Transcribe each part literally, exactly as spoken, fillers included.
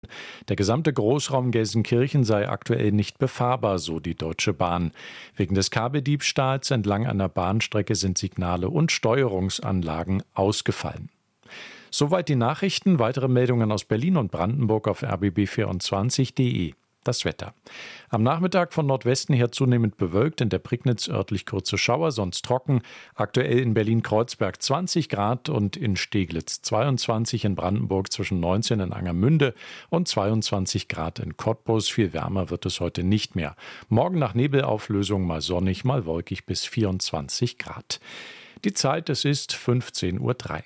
Der gesamte Großraum Gelsenkirchen sei aktuell nicht befahrbar, so die Deutsche Bahn. Wegen des Kabeldiebstahls entlang einer Bahnstrecke sind Signale und Steuerungsanlagen ausgefallen. Soweit die Nachrichten. Weitere Meldungen aus Berlin und Brandenburg auf r b b vierundzwanzig punkt d e. Das Wetter. Am Nachmittag von Nordwesten her zunehmend bewölkt, in der Prignitz örtlich kurze Schauer, sonst trocken. Aktuell in Berlin-Kreuzberg zwanzig Grad und in Steglitz zweiundzwanzig, in Brandenburg zwischen neunzehn in Angermünde und zweiundzwanzig Grad in Cottbus. Viel wärmer wird es heute nicht mehr. Morgen nach Nebelauflösung mal sonnig, mal wolkig bis vierundzwanzig Grad. Die Zeit, es ist fünfzehn Uhr drei.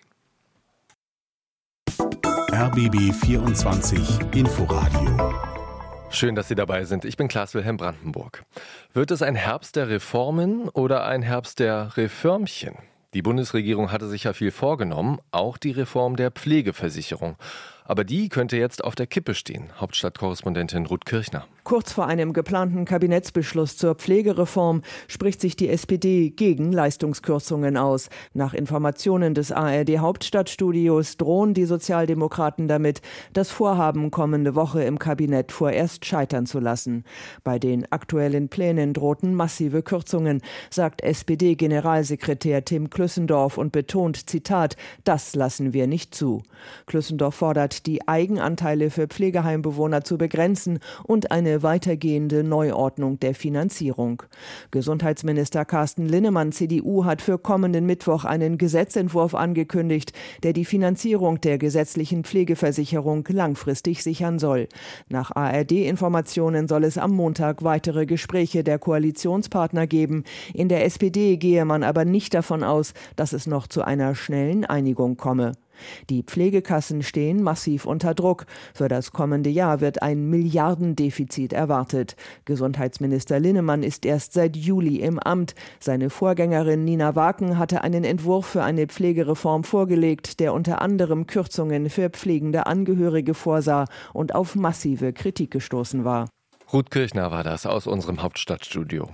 R B B vierundzwanzig Inforadio. Schön, dass Sie dabei sind. Ich bin Klaas-Wilhelm Brandenburg. Wird es ein Herbst der Reformen oder ein Herbst der Reformchen? Die Bundesregierung hatte sich ja viel vorgenommen, auch die Reform der Pflegeversicherung. Aber die könnte jetzt auf der Kippe stehen. Hauptstadtkorrespondentin Ruth Kirchner. Kurz vor einem geplanten Kabinettsbeschluss zur Pflegereform spricht sich die S P D gegen Leistungskürzungen aus. Nach Informationen des A R D-Hauptstadtstudios drohen die Sozialdemokraten damit, das Vorhaben kommende Woche im Kabinett vorerst scheitern zu lassen. Bei den aktuellen Plänen drohten massive Kürzungen, sagt S P D-Generalsekretär Tim Klüssendorf und betont, Zitat, das lassen wir nicht zu. Klüssendorf fordert, die Eigenanteile für Pflegeheimbewohner zu begrenzen und eine weitergehende Neuordnung der Finanzierung. Gesundheitsminister Carsten Linnemann, C D U, hat für kommenden Mittwoch einen Gesetzentwurf angekündigt, der die Finanzierung der gesetzlichen Pflegeversicherung langfristig sichern soll. Nach A R D-Informationen soll es am Montag weitere Gespräche der Koalitionspartner geben. In der S P D gehe man aber nicht davon aus, dass es noch zu einer schnellen Einigung komme. Die Pflegekassen stehen massiv unter Druck. Für das kommende Jahr wird ein Milliardendefizit erwartet. Gesundheitsminister Linnemann ist erst seit Juli im Amt. Seine Vorgängerin Nina Waken hatte einen Entwurf für eine Pflegereform vorgelegt, der unter anderem Kürzungen für pflegende Angehörige vorsah und auf massive Kritik gestoßen war. Ruth Kirchner war das aus unserem Hauptstadtstudio.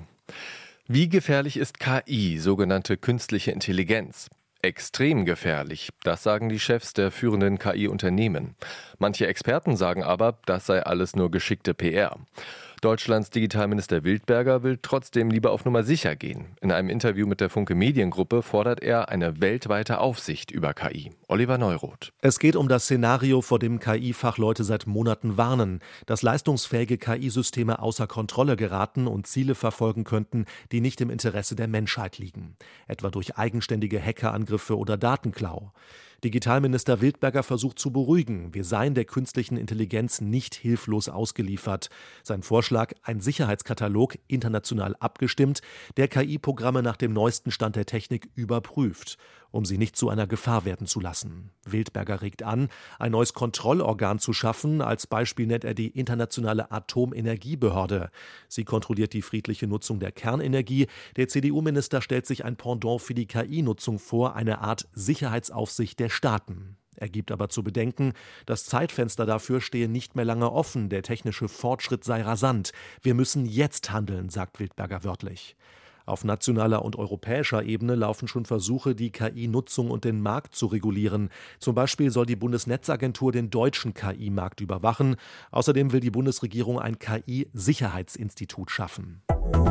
Wie gefährlich ist K I, sogenannte künstliche Intelligenz? Extrem gefährlich, das sagen die Chefs der führenden K I-Unternehmen. Manche Experten sagen aber, das sei alles nur geschickte P R. Deutschlands Digitalminister Wildberger will trotzdem lieber auf Nummer sicher gehen. In einem Interview mit der Funke Mediengruppe fordert er eine weltweite Aufsicht über K I. Oliver Neuroth. Es geht um das Szenario, vor dem K I-Fachleute seit Monaten warnen, dass leistungsfähige K I-Systeme außer Kontrolle geraten und Ziele verfolgen könnten, die nicht im Interesse der Menschheit liegen. Etwa durch eigenständige Hackerangriffe oder Datenklau. Digitalminister Wildberger versucht zu beruhigen, wir seien der künstlichen Intelligenz nicht hilflos ausgeliefert. Sein Vorschlag, ein Sicherheitskatalog, international abgestimmt, der K I-Programme nach dem neuesten Stand der Technik überprüft, um sie nicht zu einer Gefahr werden zu lassen. Wildberger regt an, ein neues Kontrollorgan zu schaffen. Als Beispiel nennt er die Internationale Atomenergiebehörde. Sie kontrolliert die friedliche Nutzung der Kernenergie. Der C D U-Minister stellt sich ein Pendant für die K I-Nutzung vor, eine Art Sicherheitsaufsicht der Staaten. Er gibt aber zu bedenken, das Zeitfenster dafür stehe nicht mehr lange offen. Der technische Fortschritt sei rasant. Wir müssen jetzt handeln, sagt Wildberger wörtlich. Auf nationaler und europäischer Ebene laufen schon Versuche, die K I-Nutzung und den Markt zu regulieren. Zum Beispiel soll die Bundesnetzagentur den deutschen K I-Markt überwachen. Außerdem will die Bundesregierung ein K I-Sicherheitsinstitut schaffen.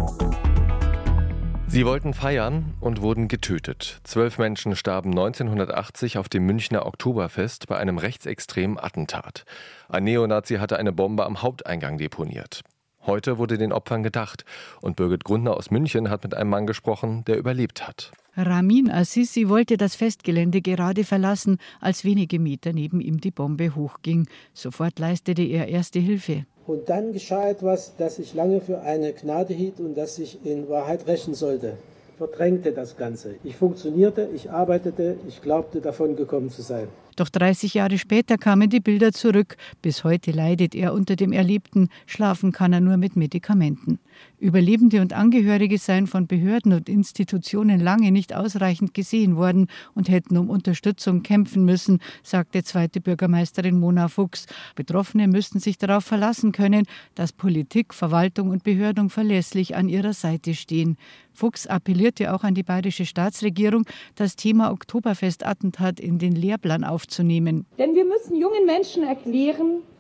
Sie wollten feiern und wurden getötet. Zwölf Menschen starben neunzehnhundertachtzig auf dem Münchner Oktoberfest bei einem rechtsextremen Attentat. Ein Neonazi hatte eine Bombe am Haupteingang deponiert. Heute wurde den Opfern gedacht und Birgit Grundner aus München hat mit einem Mann gesprochen, der überlebt hat. Ramin Azizi wollte das Festgelände gerade verlassen, als wenige Meter neben ihm die Bombe hochging. Sofort leistete er erste Hilfe. Und dann geschah etwas, das ich lange für eine Gnade hielt und das ich in Wahrheit rächen sollte. Ich verdrängte das Ganze. Ich funktionierte, ich arbeitete, ich glaubte, davon gekommen zu sein. Doch dreißig Jahre später kamen die Bilder zurück. Bis heute leidet er unter dem Erlebten. Schlafen kann er nur mit Medikamenten. Überlebende und Angehörige seien von Behörden und Institutionen lange nicht ausreichend gesehen worden und hätten um Unterstützung kämpfen müssen, sagte zweite Bürgermeisterin Mona Fuchs. Betroffene müssten sich darauf verlassen können, dass Politik, Verwaltung und Behörden verlässlich an ihrer Seite stehen. Fuchs appellierte auch an die bayerische Staatsregierung, das Thema Oktoberfest-Attentat in den Lehrplan aufzunehmen. Denn wir müssen jungen Menschen erklären,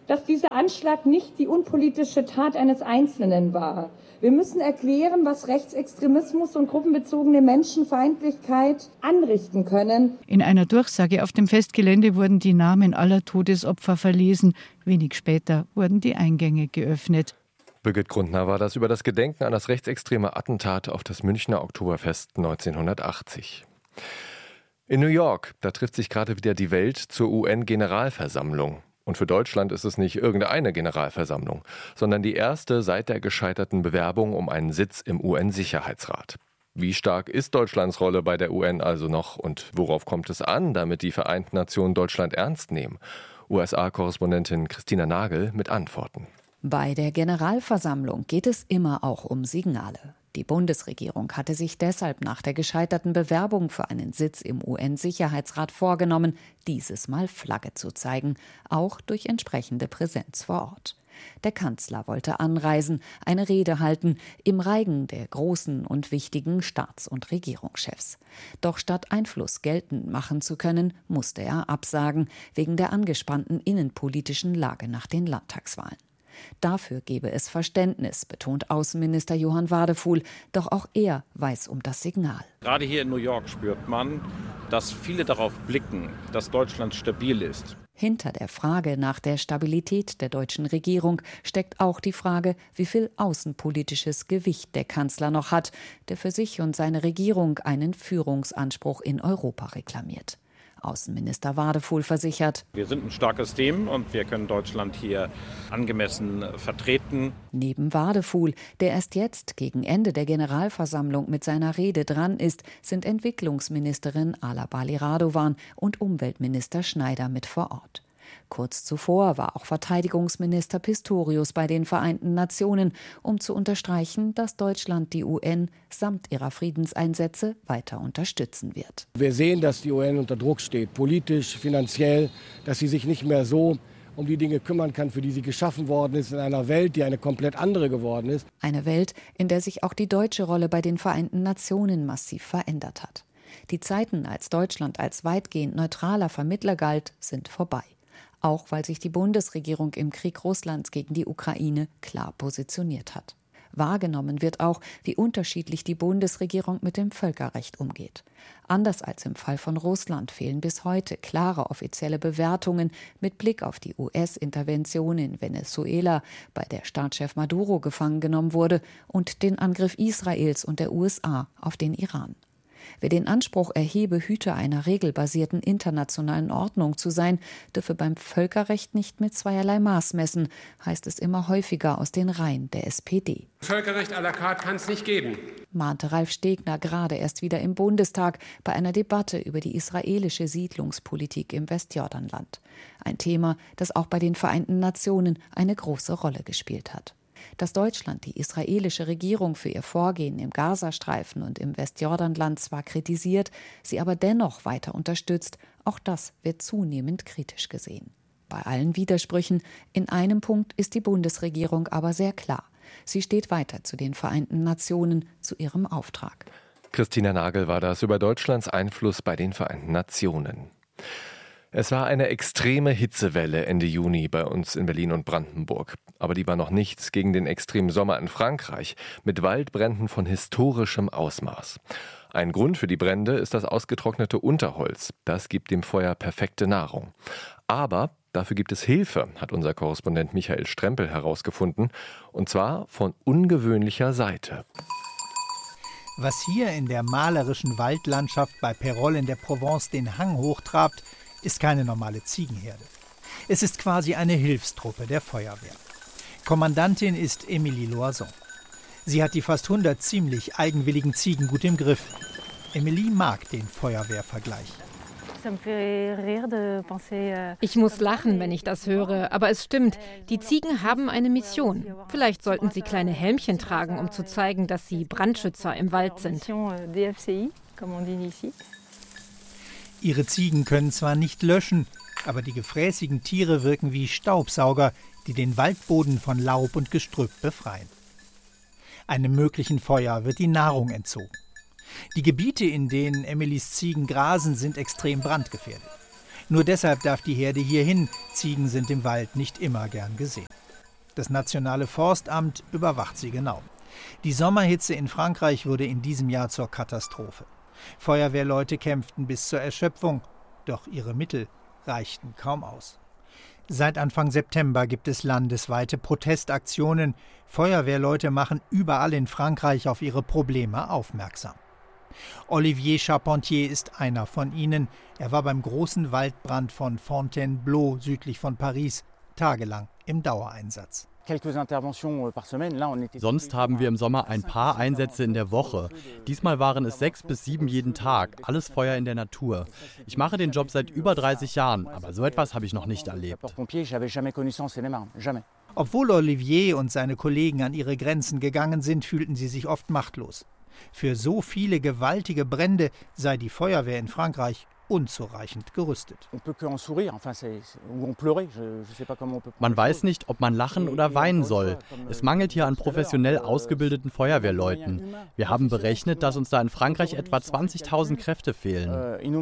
dass dieser Anschlag nicht die unpolitische Tat eines Einzelnen war. Wir müssen erklären, was Rechtsextremismus und gruppenbezogene Menschenfeindlichkeit anrichten können. In einer Durchsage auf dem Festgelände wurden die Namen aller Todesopfer verlesen. Wenig später wurden die Eingänge geöffnet. Birgit Grundner war das über das Gedenken an das rechtsextreme Attentat auf das Münchner Oktoberfest neunzehnhundertachtzig. In New York, da trifft sich gerade wieder die Welt zur U N-Generalversammlung. Und für Deutschland ist es nicht irgendeine Generalversammlung, sondern die erste seit der gescheiterten Bewerbung um einen Sitz im U N-Sicherheitsrat. Wie stark ist Deutschlands Rolle bei der U N also noch und worauf kommt es an, damit die Vereinten Nationen Deutschland ernst nehmen? U S A-Korrespondentin Christina Nagel mit Antworten. Bei der Generalversammlung geht es immer auch um Signale. Die Bundesregierung hatte sich deshalb nach der gescheiterten Bewerbung für einen Sitz im U N-Sicherheitsrat vorgenommen, dieses Mal Flagge zu zeigen, auch durch entsprechende Präsenz vor Ort. Der Kanzler wollte anreisen, eine Rede halten, im Reigen der großen und wichtigen Staats- und Regierungschefs. Doch statt Einfluss geltend machen zu können, musste er absagen, wegen der angespannten innenpolitischen Lage nach den Landtagswahlen. Dafür gebe es Verständnis, betont Außenminister Johann Wadefuhl. Doch auch er weiß um das Signal. Gerade hier in New York spürt man, dass viele darauf blicken, dass Deutschland stabil ist. Hinter der Frage nach der Stabilität der deutschen Regierung steckt auch die Frage, wie viel außenpolitisches Gewicht der Kanzler noch hat, der für sich und seine Regierung einen Führungsanspruch in Europa reklamiert. Außenminister Wadefuhl versichert: Wir sind ein starkes Team und wir können Deutschland hier angemessen vertreten. Neben Wadefuhl, der erst jetzt gegen Ende der Generalversammlung mit seiner Rede dran ist, sind Entwicklungsministerin Ala Bali Radovan und Umweltminister Schneider mit vor Ort. Kurz zuvor war auch Verteidigungsminister Pistorius bei den Vereinten Nationen, um zu unterstreichen, dass Deutschland die U N samt ihrer Friedenseinsätze weiter unterstützen wird. Wir sehen, dass die U N unter Druck steht, politisch, finanziell, dass sie sich nicht mehr so um die Dinge kümmern kann, für die sie geschaffen worden ist, in einer Welt, die eine komplett andere geworden ist. Eine Welt, in der sich auch die deutsche Rolle bei den Vereinten Nationen massiv verändert hat. Die Zeiten, als Deutschland als weitgehend neutraler Vermittler galt, sind vorbei. Auch weil sich die Bundesregierung im Krieg Russlands gegen die Ukraine klar positioniert hat. Wahrgenommen wird auch, wie unterschiedlich die Bundesregierung mit dem Völkerrecht umgeht. Anders als im Fall von Russland fehlen bis heute klare offizielle Bewertungen mit Blick auf die U S-Intervention in Venezuela, bei der Staatschef Maduro gefangen genommen wurde, und den Angriff Israels und der U S A auf den Iran. Wer den Anspruch erhebe, Hüter einer regelbasierten internationalen Ordnung zu sein, dürfe beim Völkerrecht nicht mit zweierlei Maß messen, heißt es immer häufiger aus den Reihen der S P D. Völkerrecht à la carte kann es nicht geben, mahnte Ralf Stegner gerade erst wieder im Bundestag bei einer Debatte über die israelische Siedlungspolitik im Westjordanland. Ein Thema, das auch bei den Vereinten Nationen eine große Rolle gespielt hat. Dass Deutschland die israelische Regierung für ihr Vorgehen im Gazastreifen und im Westjordanland zwar kritisiert, sie aber dennoch weiter unterstützt, auch das wird zunehmend kritisch gesehen. Bei allen Widersprüchen, in einem Punkt ist die Bundesregierung aber sehr klar. Sie steht weiter zu den Vereinten Nationen, zu ihrem Auftrag. Christina Nagel war das über Deutschlands Einfluss bei den Vereinten Nationen. Es war eine extreme Hitzewelle Ende Juni bei uns in Berlin und Brandenburg. Aber die war noch nichts gegen den extremen Sommer in Frankreich mit Waldbränden von historischem Ausmaß. Ein Grund für die Brände ist das ausgetrocknete Unterholz. Das gibt dem Feuer perfekte Nahrung. Aber dafür gibt es Hilfe, hat unser Korrespondent Michael Strempel herausgefunden. Und zwar von ungewöhnlicher Seite. Was hier in der malerischen Waldlandschaft bei Perol in der Provence den Hang hochtrabt, ist keine normale Ziegenherde. Es ist quasi eine Hilfstruppe der Feuerwehr. Kommandantin ist Emilie Loison. Sie hat die fast hundert ziemlich eigenwilligen Ziegen gut im Griff. Emilie mag den Feuerwehrvergleich. Ich muss lachen, wenn ich das höre, aber es stimmt, die Ziegen haben eine Mission. Vielleicht sollten sie kleine Helmchen tragen, um zu zeigen, dass sie Brandschützer im Wald sind. Ihre Ziegen können zwar nicht löschen, aber die gefräßigen Tiere wirken wie Staubsauger, die den Waldboden von Laub und Gestrüpp befreien. Einem möglichen Feuer wird die Nahrung entzogen. Die Gebiete, in denen Emilies Ziegen grasen, sind extrem brandgefährdet. Nur deshalb darf die Herde hierhin. Ziegen sind im Wald nicht immer gern gesehen. Das Nationale Forstamt überwacht sie genau. Die Sommerhitze in Frankreich wurde in diesem Jahr zur Katastrophe. Feuerwehrleute kämpften bis zur Erschöpfung, doch ihre Mittel reichten kaum aus. Seit Anfang September gibt es landesweite Protestaktionen. Feuerwehrleute machen überall in Frankreich auf ihre Probleme aufmerksam. Olivier Charpentier ist einer von ihnen. Er war beim großen Waldbrand von Fontainebleau südlich von Paris tagelang im Dauereinsatz. Sonst haben wir im Sommer ein paar Einsätze in der Woche. Diesmal waren es sechs bis sieben jeden Tag. Alles Feuer in der Natur. Ich mache den Job seit über dreißig Jahren, aber so etwas habe ich noch nicht erlebt. Obwohl Olivier und seine Kollegen an ihre Grenzen gegangen sind, fühlten sie sich oft machtlos. Für so viele gewaltige Brände sei die Feuerwehr in Frankreich unzureichend gerüstet. Man weiß nicht, ob man lachen oder weinen soll. Es mangelt hier an professionell ausgebildeten Feuerwehrleuten. Wir haben berechnet, dass uns da in Frankreich etwa zwanzigtausend Kräfte fehlen.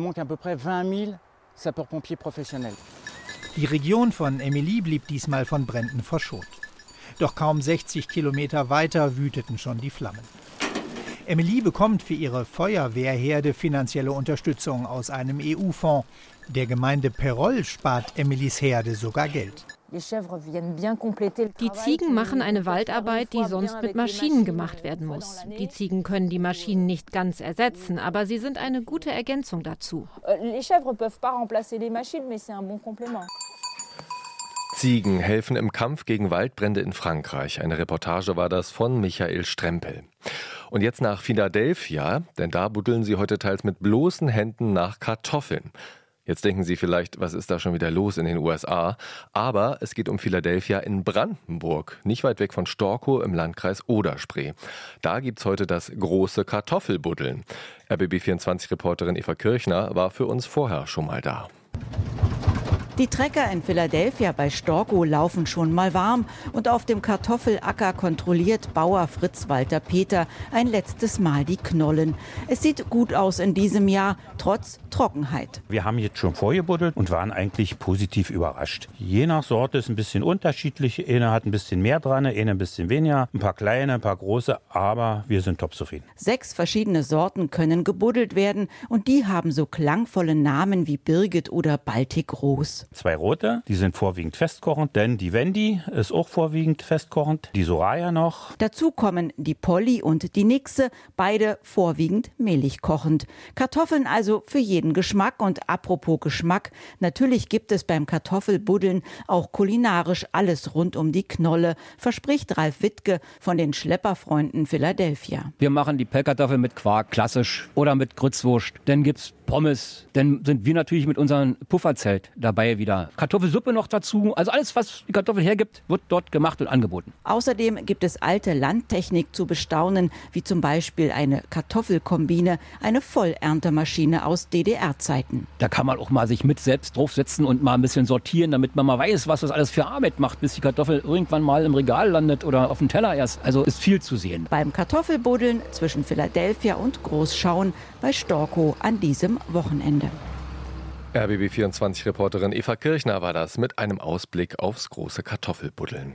Die Region von Émilie blieb diesmal von Bränden verschont. Doch kaum sechzig Kilometer weiter wüteten schon die Flammen. Émilie bekommt für ihre Feuerwehrherde finanzielle Unterstützung aus einem E U-Fonds. Der Gemeinde Perol spart Émilies Herde sogar Geld. Die Ziegen machen eine Waldarbeit, die sonst mit Maschinen gemacht werden muss. Die Ziegen können die Maschinen nicht ganz ersetzen, aber sie sind eine gute Ergänzung dazu. Ziegen helfen im Kampf gegen Waldbrände in Frankreich. Eine Reportage war das von Michael Strempel. Und jetzt nach Philadelphia, denn da buddeln sie heute teils mit bloßen Händen nach Kartoffeln. Jetzt denken Sie vielleicht, was ist da schon wieder los in den U S A? Aber es geht um Philadelphia in Brandenburg, nicht weit weg von Storkow im Landkreis Oder-Spree. Da gibt's heute das große Kartoffelbuddeln. R B B vierundzwanzig-Reporterin Eva Kirchner war für uns vorher schon mal da. Die Trecker in Philadelphia bei Storkow laufen schon mal warm und auf dem Kartoffelacker kontrolliert Bauer Fritz Walter Peter ein letztes Mal die Knollen. Es sieht gut aus in diesem Jahr, trotz Trockenheit. Wir haben jetzt schon vorgebuddelt und waren eigentlich positiv überrascht. Je nach Sorte ist ein bisschen unterschiedlich. Eine hat ein bisschen mehr dran, eine ein bisschen weniger. Ein paar kleine, ein paar große, aber wir sind top zufrieden. Sechs verschiedene Sorten können gebuddelt werden und die haben so klangvolle Namen wie Birgit oder Baltic Rose. Zwei rote, die sind vorwiegend festkochend, denn die Wendy ist auch vorwiegend festkochend, die Soraya noch. Dazu kommen die Polly und die Nixe, beide vorwiegend mehlig kochend. Kartoffeln also für jeden Geschmack und apropos Geschmack, natürlich gibt es beim Kartoffelbuddeln auch kulinarisch alles rund um die Knolle, verspricht Ralf Wittke von den Schlepperfreunden Philadelphia. Wir machen die Pellkartoffel mit Quark, klassisch, oder mit Grützwurst, dann gibt's Pommes, dann sind wir natürlich mit unserem Pufferzelt dabei wieder. Kartoffelsuppe noch dazu, also alles, was die Kartoffel hergibt, wird dort gemacht und angeboten. Außerdem gibt es alte Landtechnik zu bestaunen, wie zum Beispiel eine Kartoffelkombine, eine Vollerntemaschine aus D D R-Zeiten. Da kann man auch mal sich mit selbst draufsetzen und mal ein bisschen sortieren, damit man mal weiß, was das alles für Arbeit macht, bis die Kartoffel irgendwann mal im Regal landet oder auf dem Teller erst. Also ist viel zu sehen. Beim Kartoffelbuddeln zwischen Philadelphia und Großschauen bei Storkow an diesem Wochenende. R B B vierundzwanzig-Reporterin Eva Kirchner war das mit einem Ausblick aufs große Kartoffelbuddeln.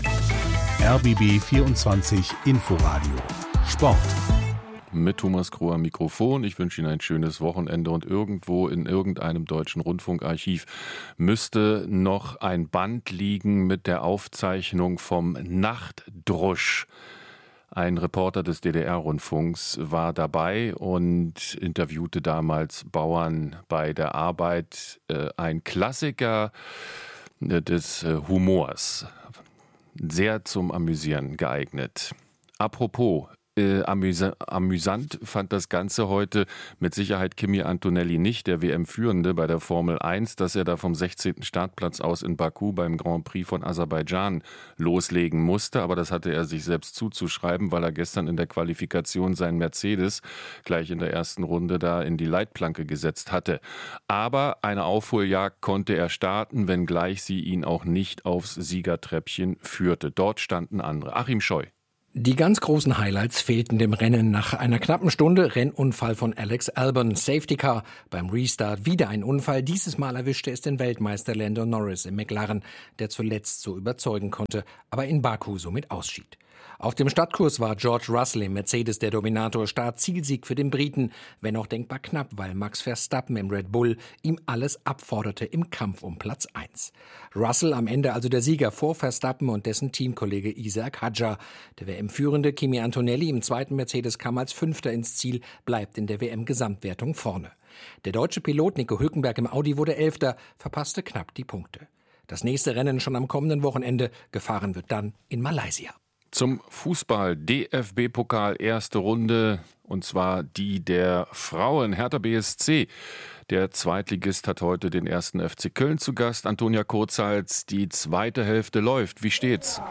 R B B vierundzwanzig Inforadio Sport. Mit Thomas Kroh am Mikrofon. Ich wünsche Ihnen ein schönes Wochenende und irgendwo in irgendeinem deutschen Rundfunkarchiv müsste noch ein Band liegen mit der Aufzeichnung vom Nachtdrusch. Ein Reporter des D D R-Rundfunks war dabei und interviewte damals Bauern bei der Arbeit. Ein Klassiker des Humors, sehr zum Amüsieren geeignet. Apropos, Äh, amüsa- amüsant fand das Ganze heute mit Sicherheit Kimi Antonelli nicht, der W M-Führende bei der Formel eins, dass er da vom sechzehnten Startplatz aus in Baku beim Grand Prix von Aserbaidschan loslegen musste. Aber das hatte er sich selbst zuzuschreiben, weil er gestern in der Qualifikation seinen Mercedes gleich in der ersten Runde da in die Leitplanke gesetzt hatte. Aber eine Aufholjagd konnte er starten, wenngleich sie ihn auch nicht aufs Siegertreppchen führte. Dort standen andere. Achim Scheu. Die ganz großen Highlights fehlten dem Rennen. Nach einer knappen Stunde Rennunfall von Alex Albon. Safety Car beim Restart. Wieder ein Unfall. Dieses Mal erwischte es den Weltmeister Lando Norris im McLaren, der zuletzt so überzeugen konnte, aber in Baku somit ausschied. Auf dem Stadtkurs war George Russell im Mercedes der Dominator. Start-Zielsieg für den Briten, wenn auch denkbar knapp, weil Max Verstappen im Red Bull ihm alles abforderte im Kampf um Platz eins. Russell am Ende also der Sieger vor Verstappen und dessen Teamkollege Isaac Hadjar. Der W M-Führende Kimi Antonelli im zweiten Mercedes kam als Fünfter ins Ziel, bleibt in der W M-Gesamtwertung vorne. Der deutsche Pilot Nico Hülkenberg im Audi wurde Elfter, verpasste knapp die Punkte. Das nächste Rennen schon am kommenden Wochenende, gefahren wird dann in Malaysia. Zum Fußball, D F B-Pokal, erste Runde, und zwar die der Frauen. Hertha B S C, der Zweitligist, hat heute den ersten F C Köln zu Gast. Antonia Kurzhals, die zweite Hälfte läuft. Wie steht's?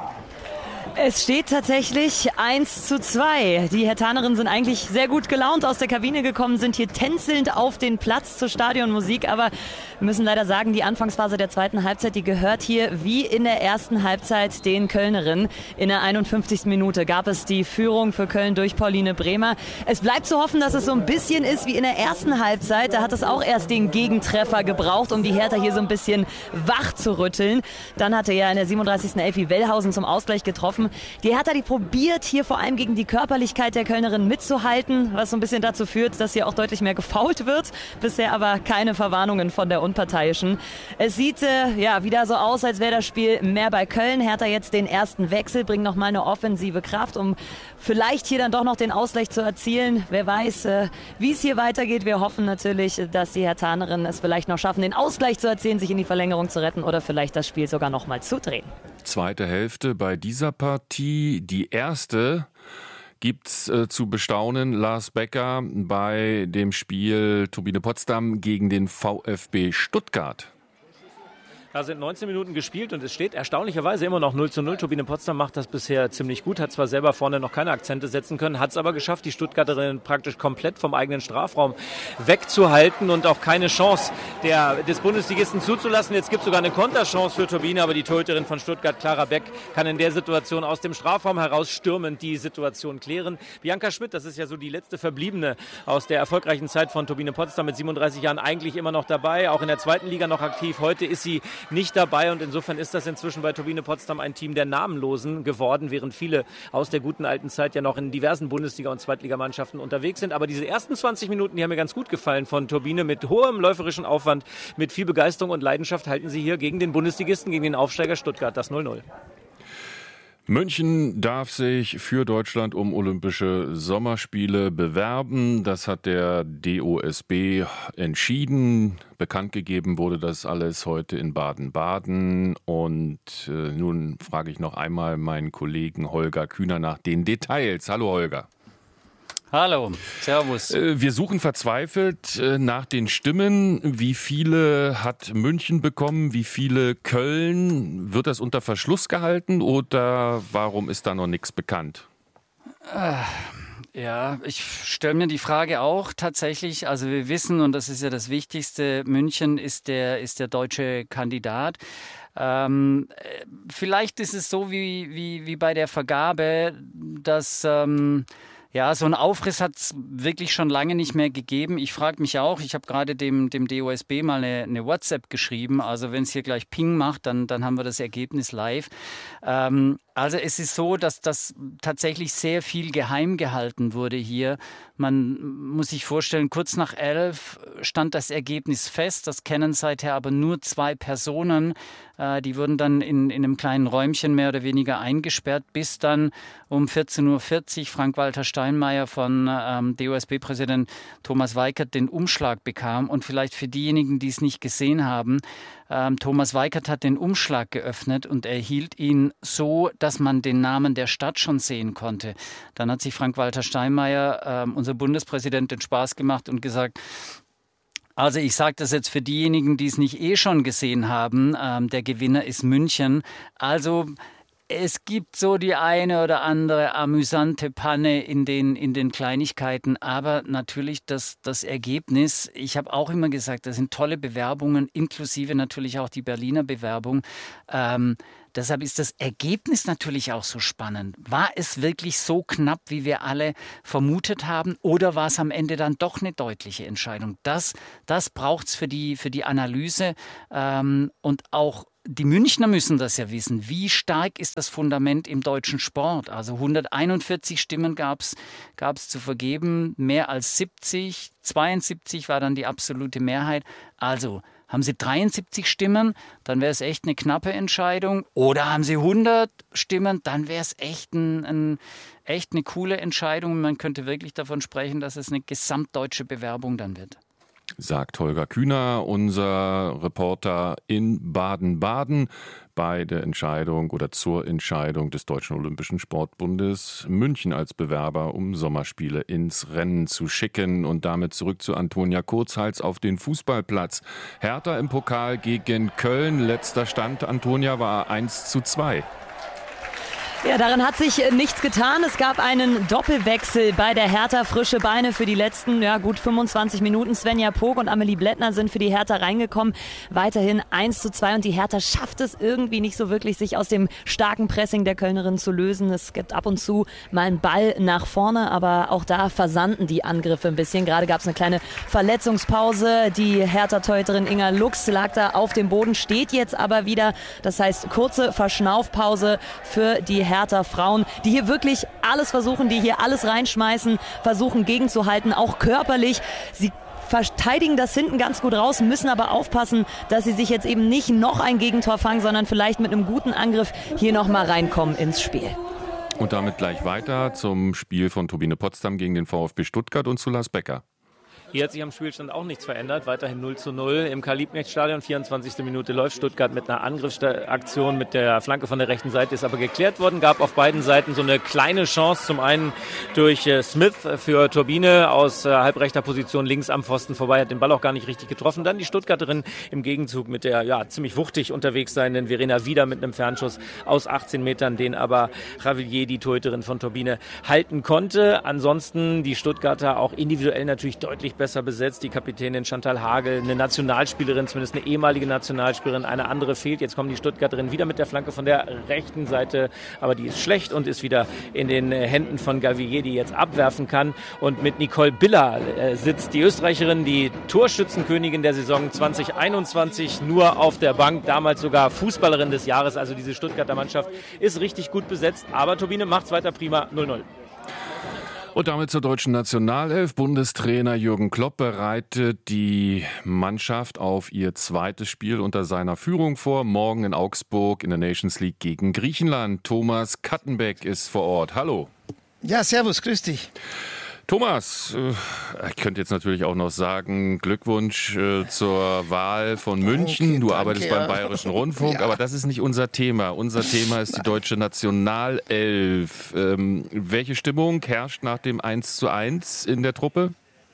Es steht tatsächlich eins zu zwei. Die Herthanerinnen sind eigentlich sehr gut gelaunt aus der Kabine gekommen, sind hier tänzelnd auf den Platz zur Stadionmusik. Aber wir müssen leider sagen, die Anfangsphase der zweiten Halbzeit, die gehört hier wie in der ersten Halbzeit den Kölnerinnen. In der einundfünfzigsten Minute gab es die Führung für Köln durch Pauline Bremer. Es bleibt zu hoffen, dass es so ein bisschen ist wie in der ersten Halbzeit. Da hat es auch erst den Gegentreffer gebraucht, um die Hertha hier so ein bisschen wach zu rütteln. Dann hatte ja in der siebenunddreißigsten Elfi Wellhausen zum Ausgleich getroffen. Die Hertha, die probiert hier vor allem gegen die Körperlichkeit der Kölnerin mitzuhalten, was so ein bisschen dazu führt, dass hier auch deutlich mehr gefoult wird. Bisher aber keine Verwarnungen von der Unparteiischen. Es sieht äh, ja wieder so aus, als wäre das Spiel mehr bei Köln. Hertha jetzt den ersten Wechsel, bringt nochmal eine offensive Kraft, um vielleicht hier dann doch noch den Ausgleich zu erzielen. Wer weiß, äh, wie es hier weitergeht. Wir hoffen natürlich, dass die Herthanerinnen es vielleicht noch schaffen, den Ausgleich zu erzielen, sich in die Verlängerung zu retten oder vielleicht das Spiel sogar nochmal zu drehen. Zweite Hälfte bei dieser Partie. Die erste gibt's äh, zu bestaunen. Lars Becker bei dem Spiel Turbine Potsdam gegen den VfB Stuttgart. Da sind neunzehn Minuten gespielt und es steht erstaunlicherweise immer noch null zu null. Turbine Potsdam macht das bisher ziemlich gut, hat zwar selber vorne noch keine Akzente setzen können, hat es aber geschafft, die Stuttgarterinnen praktisch komplett vom eigenen Strafraum wegzuhalten und auch keine Chance der, des Bundesligisten zuzulassen. Jetzt gibt es sogar eine Konterchance für Turbine, aber die Torhüterin von Stuttgart, Clara Beck, kann in der Situation aus dem Strafraum heraus stürmend die Situation klären. Bianca Schmidt, das ist ja so die letzte Verbliebene aus der erfolgreichen Zeit von Turbine Potsdam, mit siebenunddreißig Jahren eigentlich immer noch dabei, auch in der zweiten Liga noch aktiv. Heute ist sie nicht dabei und insofern ist das inzwischen bei Turbine Potsdam ein Team der Namenlosen geworden, während viele aus der guten alten Zeit ja noch in diversen Bundesliga- und Zweitligamannschaften unterwegs sind. Aber diese ersten zwanzig Minuten, die haben mir ganz gut gefallen von Turbine. Mit hohem läuferischen Aufwand, mit viel Begeisterung und Leidenschaft halten sie hier gegen den Bundesligisten, gegen den Aufsteiger Stuttgart das null null. München darf sich für Deutschland um Olympische Sommerspiele bewerben. Das hat der D O S B entschieden. Bekannt gegeben wurde das alles heute in Baden-Baden. Und äh, nun frage ich noch einmal meinen Kollegen Holger Kühner nach den Details. Hallo Holger. Hallo, servus. Wir suchen verzweifelt nach den Stimmen. Wie viele hat München bekommen? Wie viele Köln? Wird das unter Verschluss gehalten oder warum ist da noch nichts bekannt? Ja, ich stelle mir die Frage auch tatsächlich. Also wir wissen, und das ist ja das Wichtigste, München ist der, ist der deutsche Kandidat. Ähm, vielleicht ist es so wie, wie, wie bei der Vergabe, dass... Ähm, Ja, so einen Aufriss hat es wirklich schon lange nicht mehr gegeben. Ich frage mich auch, ich habe gerade dem, dem D O S B mal eine, eine WhatsApp geschrieben. Also wenn es hier gleich Ping macht, dann, dann haben wir das Ergebnis live. Ähm, also es ist so, dass das tatsächlich sehr viel geheim gehalten wurde hier. Man muss sich vorstellen, kurz nach elf stand das Ergebnis fest. Das kennen seither aber nur zwei Personen. Äh, die wurden dann in, in einem kleinen Räumchen mehr oder weniger eingesperrt, bis dann um vierzehn Uhr vierzig Frank-Walter Steinmeier von ähm, D O S B-Präsident Thomas Weikert den Umschlag bekam. Und vielleicht für diejenigen, die es nicht gesehen haben, ähm, Thomas Weikert hat den Umschlag geöffnet und er hielt ihn so, dass man den Namen der Stadt schon sehen konnte. Dann hat sich Frank-Walter Steinmeier, ähm, unser Bundespräsident, den Spaß gemacht und gesagt, also ich sage das jetzt für diejenigen, die es nicht eh schon gesehen haben, ähm, der Gewinner ist München. Also es gibt so die eine oder andere amüsante Panne in den, in den Kleinigkeiten, aber natürlich das, das Ergebnis, ich habe auch immer gesagt, das sind tolle Bewerbungen, inklusive natürlich auch die Berliner Bewerbung. Ähm, Deshalb ist das Ergebnis natürlich auch so spannend. War es wirklich so knapp, wie wir alle vermutet haben, oder war es am Ende dann doch eine deutliche Entscheidung? Das, das braucht es für die, für die Analyse ähm, und auch die Münchner müssen das ja wissen. Wie stark ist das Fundament im deutschen Sport? Also hunderteinundvierzig Stimmen gab es zu vergeben, mehr als siebzig, zweiundsiebzig war dann die absolute Mehrheit. Also haben Sie dreiundsiebzig Stimmen, dann wäre es echt eine knappe Entscheidung. Oder haben Sie hundert Stimmen, dann wäre es echt, ein, ein, echt eine coole Entscheidung. Man könnte wirklich davon sprechen, dass es eine gesamtdeutsche Bewerbung dann wird. Sagt Holger Kühner, unser Reporter in Baden-Baden, bei der Entscheidung oder zur Entscheidung des Deutschen Olympischen Sportbundes, München als Bewerber um Sommerspiele ins Rennen zu schicken. Und damit zurück zu Antonia Kurzhals auf den Fußballplatz. Hertha im Pokal gegen Köln. Letzter Stand, Antonia, war eins zu zwei. Ja, daran hat sich nichts getan. Es gab einen Doppelwechsel bei der Hertha. Frische Beine für die letzten ja, gut fünfundzwanzig Minuten. Svenja Pog und Amelie Blättner sind für die Hertha reingekommen. Weiterhin eins zu zwei und die Hertha schafft es irgendwie nicht so wirklich, sich aus dem starken Pressing der Kölnerin zu lösen. Es gibt ab und zu mal einen Ball nach vorne, aber auch da versanden die Angriffe ein bisschen. Gerade gab es eine kleine Verletzungspause. Die Hertha-Torhüterin Inga Lux lag da auf dem Boden, steht jetzt aber wieder. Das heißt, kurze Verschnaufpause für die Hertha Frauen, die hier wirklich alles versuchen, die hier alles reinschmeißen, versuchen gegenzuhalten, auch körperlich. Sie verteidigen das hinten ganz gut raus, müssen aber aufpassen, dass sie sich jetzt eben nicht noch ein Gegentor fangen, sondern vielleicht mit einem guten Angriff hier nochmal reinkommen ins Spiel. Und damit gleich weiter zum Spiel von Turbine Potsdam gegen den VfB Stuttgart und zu Lars Becker. Hier hat sich am Spielstand auch nichts verändert. Weiterhin null zu null im Karl-Liebknecht-Stadion. vierundzwanzigste Minute läuft Stuttgart mit einer Angriffsaktion mit der Flanke von der rechten Seite. Ist aber geklärt worden. Gab auf beiden Seiten so eine kleine Chance. Zum einen durch äh, Smith für Turbine aus äh, halbrechter Position links am Pfosten vorbei. Hat den Ball auch gar nicht richtig getroffen. Dann die Stuttgarterin im Gegenzug mit der ja ziemlich wuchtig unterwegs seienden Verena Wieder mit einem Fernschuss aus achtzehn Metern, den aber Ravillier, die Torhüterin von Turbine, halten konnte. Ansonsten die Stuttgarter auch individuell natürlich deutlich besser besetzt. Die Kapitänin Chantal Hagel, eine Nationalspielerin, zumindest eine ehemalige Nationalspielerin, eine andere fehlt. Jetzt kommen die Stuttgarterinnen wieder mit der Flanke von der rechten Seite, aber die ist schlecht und ist wieder in den Händen von Gavillier, die jetzt abwerfen kann. Und mit Nicole Biller äh, sitzt die Österreicherin, die Torschützenkönigin der Saison zwanzig einundzwanzig, nur auf der Bank, damals sogar Fußballerin des Jahres. Also diese Stuttgarter Mannschaft ist richtig gut besetzt, aber Turbine macht's weiter prima, null null. Und damit zur deutschen Nationalelf. Bundestrainer Jürgen Klopp bereitet die Mannschaft auf ihr zweites Spiel unter seiner Führung vor. Morgen in Augsburg in der Nations League gegen Griechenland. Thomas Kattenbeck ist vor Ort. Hallo. Ja, servus, grüß dich. Thomas, äh, ich könnte jetzt natürlich auch noch sagen, Glückwunsch äh, zur Wahl von München. Danke, du arbeitest danke, beim Bayerischen Rundfunk, ja. Aber das ist nicht unser Thema. Unser Thema ist die deutsche Nationalelf. Ähm, welche Stimmung herrscht nach dem eins zu eins in der Truppe?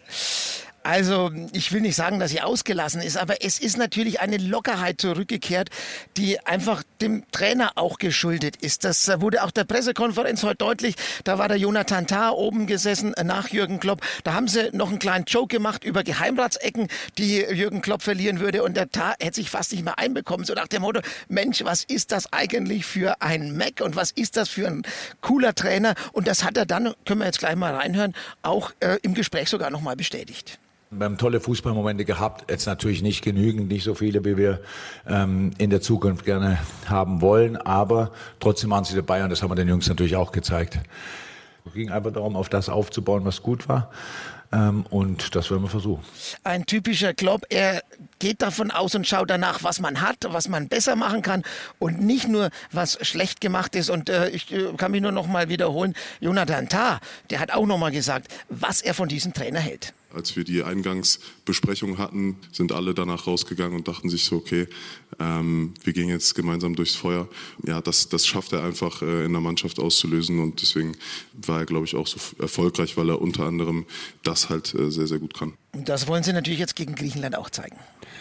Also, ich will nicht sagen, dass sie ausgelassen ist, aber es ist natürlich eine Lockerheit zurückgekehrt, die einfach dem Trainer auch geschuldet ist. Das wurde auch der Pressekonferenz heute deutlich. Da war der Jonathan Tah oben gesessen nach Jürgen Klopp. Da haben sie noch einen kleinen Joke gemacht über Geheimratsecken, die Jürgen Klopp verlieren würde. Und der Tah hätte sich fast nicht mehr einbekommen. So nach dem Motto, Mensch, was ist das eigentlich für ein Mac und was ist das für ein cooler Trainer? Und das hat er dann, können wir jetzt gleich mal reinhören, auch äh, im Gespräch sogar nochmal bestätigt. Wir haben tolle Fußballmomente gehabt, jetzt natürlich nicht genügend, nicht so viele, wie wir ähm, in der Zukunft gerne haben wollen, aber trotzdem waren sie dabei und das haben wir den Jungs natürlich auch gezeigt. Es ging einfach darum, auf das aufzubauen, was gut war. Ähm, und das werden wir versuchen. Ein typischer Klopp, er geht davon aus und schaut danach, was man hat, was man besser machen kann und nicht nur, was schlecht gemacht ist. Und äh, ich äh, kann mich nur noch mal wiederholen, Jonathan Tah, der hat auch noch mal gesagt, was er von diesem Trainer hält. Als wir die Eingangsbesprechung hatten, sind alle danach rausgegangen und dachten sich so, okay, ähm, wir gehen jetzt gemeinsam durchs Feuer. Ja, das, das schafft er einfach äh, in der Mannschaft auszulösen und deswegen war er, glaube ich, auch so erfolgreich, weil er unter anderem das halt äh, sehr, sehr gut kann. Und das wollen sie natürlich jetzt gegen Griechenland auch zeigen.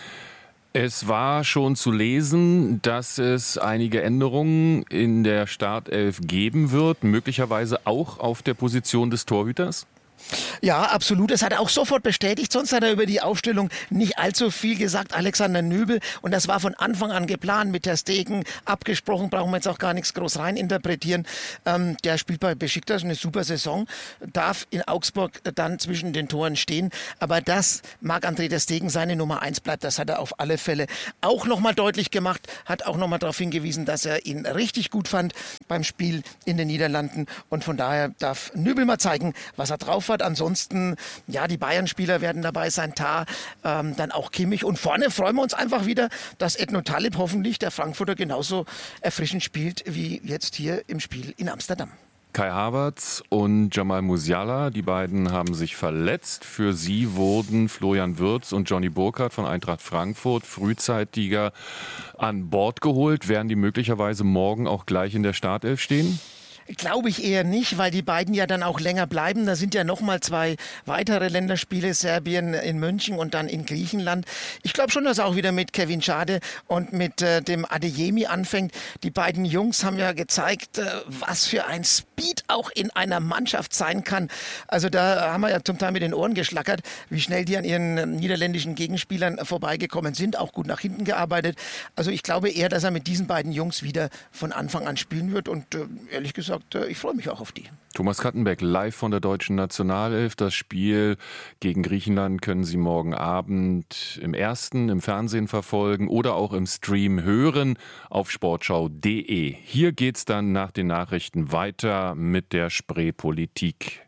Es war schon zu lesen, dass es einige Änderungen in der Startelf geben wird, möglicherweise auch auf der Position des Torhüters? Ja, absolut. Das hat er auch sofort bestätigt. Sonst hat er über die Aufstellung nicht allzu viel gesagt. Alexander Nübel. Und das war von Anfang an geplant, mit Ter Stegen abgesprochen. Brauchen wir jetzt auch gar nichts groß reininterpretieren. Ähm, der spielt bei Besiktas eine super Saison. Darf in Augsburg dann zwischen den Toren stehen. Aber dass Marc-André Ter Stegen seine Nummer eins bleibt, das hat er auf alle Fälle auch nochmal deutlich gemacht. Hat auch nochmal darauf hingewiesen, dass er ihn richtig gut fand beim Spiel in den Niederlanden. Und von daher darf Nübel mal zeigen, was er drauf hat. Ansonsten, ja, die Bayern-Spieler werden dabei sein, Tah, ähm, dann auch Kimmich. Und vorne freuen wir uns einfach wieder, dass Edno Talib hoffentlich, der Frankfurter, genauso erfrischend spielt wie jetzt hier im Spiel in Amsterdam. Kai Havertz und Jamal Musiala, die beiden haben sich verletzt. Für sie wurden Florian Wirtz und Johnny Burkhardt von Eintracht Frankfurt frühzeitiger an Bord geholt. Werden die möglicherweise morgen auch gleich in der Startelf stehen? Glaube ich eher nicht, weil die beiden ja dann auch länger bleiben. Da sind ja noch mal zwei weitere Länderspiele, Serbien in München und dann in Griechenland. Ich glaube schon, dass er auch wieder mit Kevin Schade und mit äh, dem Adeyemi anfängt. Die beiden Jungs haben ja gezeigt, äh, was für ein Speed auch in einer Mannschaft sein kann. Also da haben wir ja zum Teil mit den Ohren geschlackert, wie schnell die an ihren äh, niederländischen Gegenspielern äh, vorbeigekommen sind, auch gut nach hinten gearbeitet. Also ich glaube eher, dass er mit diesen beiden Jungs wieder von Anfang an spielen wird und äh, ehrlich gesagt, ich freue mich auch auf die. Thomas Kattenbeck, live von der deutschen Nationalelf. Das Spiel gegen Griechenland können Sie morgen Abend im Ersten im Fernsehen verfolgen oder auch im Stream hören auf sportschau punkt de. Hier geht's dann nach den Nachrichten weiter mit der Spreepolitik.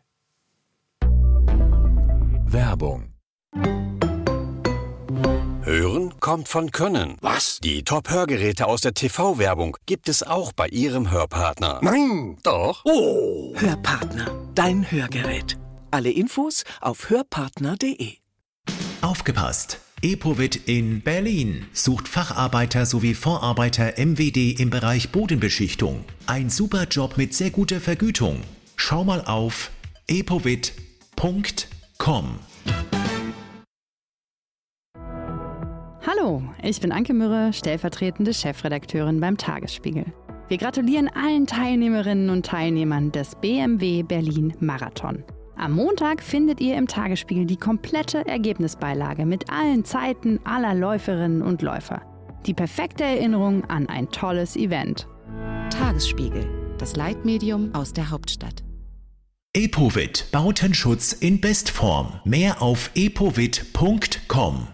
Werbung. Hören kommt von Können. Was? Die Top-Hörgeräte aus der T V-Werbung gibt es auch bei Ihrem Hörpartner. Nein! Doch? Oh! Hörpartner, dein Hörgerät. Alle Infos auf hörpartner punkt de. Aufgepasst! Epovit in Berlin sucht Facharbeiter sowie Vorarbeiter M W D im Bereich Bodenbeschichtung. Ein super Job mit sehr guter Vergütung. Schau mal auf epovit punkt com. Hallo, ich bin Anke Mürre, stellvertretende Chefredakteurin beim Tagesspiegel. Wir gratulieren allen Teilnehmerinnen und Teilnehmern des B M W Berlin Marathon. Am Montag findet ihr im Tagesspiegel die komplette Ergebnisbeilage mit allen Zeiten aller Läuferinnen und Läufer. Die perfekte Erinnerung an ein tolles Event. Tagesspiegel, das Leitmedium aus der Hauptstadt. Epovit, Bautenschutz in Bestform. Mehr auf epovit punkt com.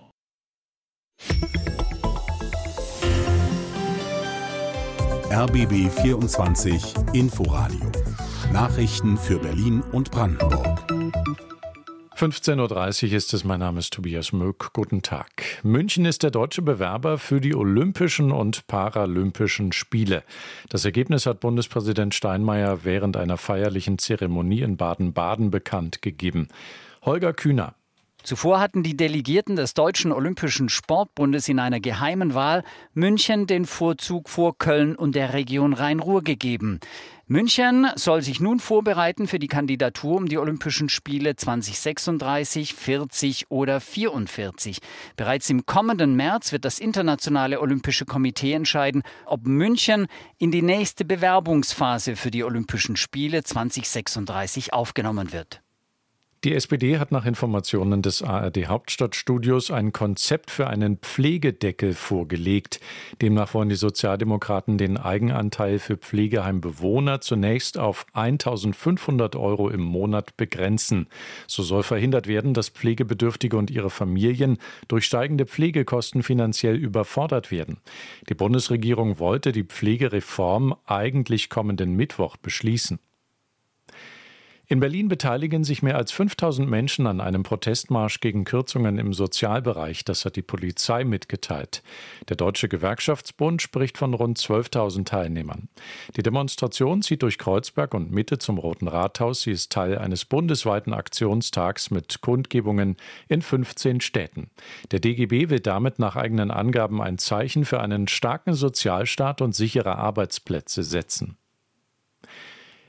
R B B vierundzwanzig Inforadio. Nachrichten für Berlin und Brandenburg. fünfzehn Uhr dreißig ist es, mein Name ist Tobias Möck. Guten Tag. München ist der deutsche Bewerber für die Olympischen und Paralympischen Spiele. Das Ergebnis hat Bundespräsident Steinmeier während einer feierlichen Zeremonie in Baden-Baden bekannt gegeben. Holger Kühner. Zuvor hatten die Delegierten des Deutschen Olympischen Sportbundes in einer geheimen Wahl München den Vorzug vor Köln und der Region Rhein-Ruhr gegeben. München soll sich nun vorbereiten für die Kandidatur um die Olympischen Spiele zwanzig sechsunddreißig, vierzig oder vierundvierzig. Bereits im kommenden März wird das Internationale Olympische Komitee entscheiden, ob München in die nächste Bewerbungsphase für die Olympischen Spiele zwanzig sechsunddreißig aufgenommen wird. Die S P D hat nach Informationen des A R D-Hauptstadtstudios ein Konzept für einen Pflegedeckel vorgelegt. Demnach wollen die Sozialdemokraten den Eigenanteil für Pflegeheimbewohner zunächst auf eintausendfünfhundert Euro im Monat begrenzen. So soll verhindert werden, dass Pflegebedürftige und ihre Familien durch steigende Pflegekosten finanziell überfordert werden. Die Bundesregierung wollte die Pflegereform eigentlich kommenden Mittwoch beschließen. In Berlin beteiligen sich mehr als fünftausend Menschen an einem Protestmarsch gegen Kürzungen im Sozialbereich. Das hat die Polizei mitgeteilt. Der Deutsche Gewerkschaftsbund spricht von rund zwölftausend Teilnehmern. Die Demonstration zieht durch Kreuzberg und Mitte zum Roten Rathaus. Sie ist Teil eines bundesweiten Aktionstags mit Kundgebungen in fünfzehn Städten. Der D G B will damit nach eigenen Angaben ein Zeichen für einen starken Sozialstaat und sichere Arbeitsplätze setzen.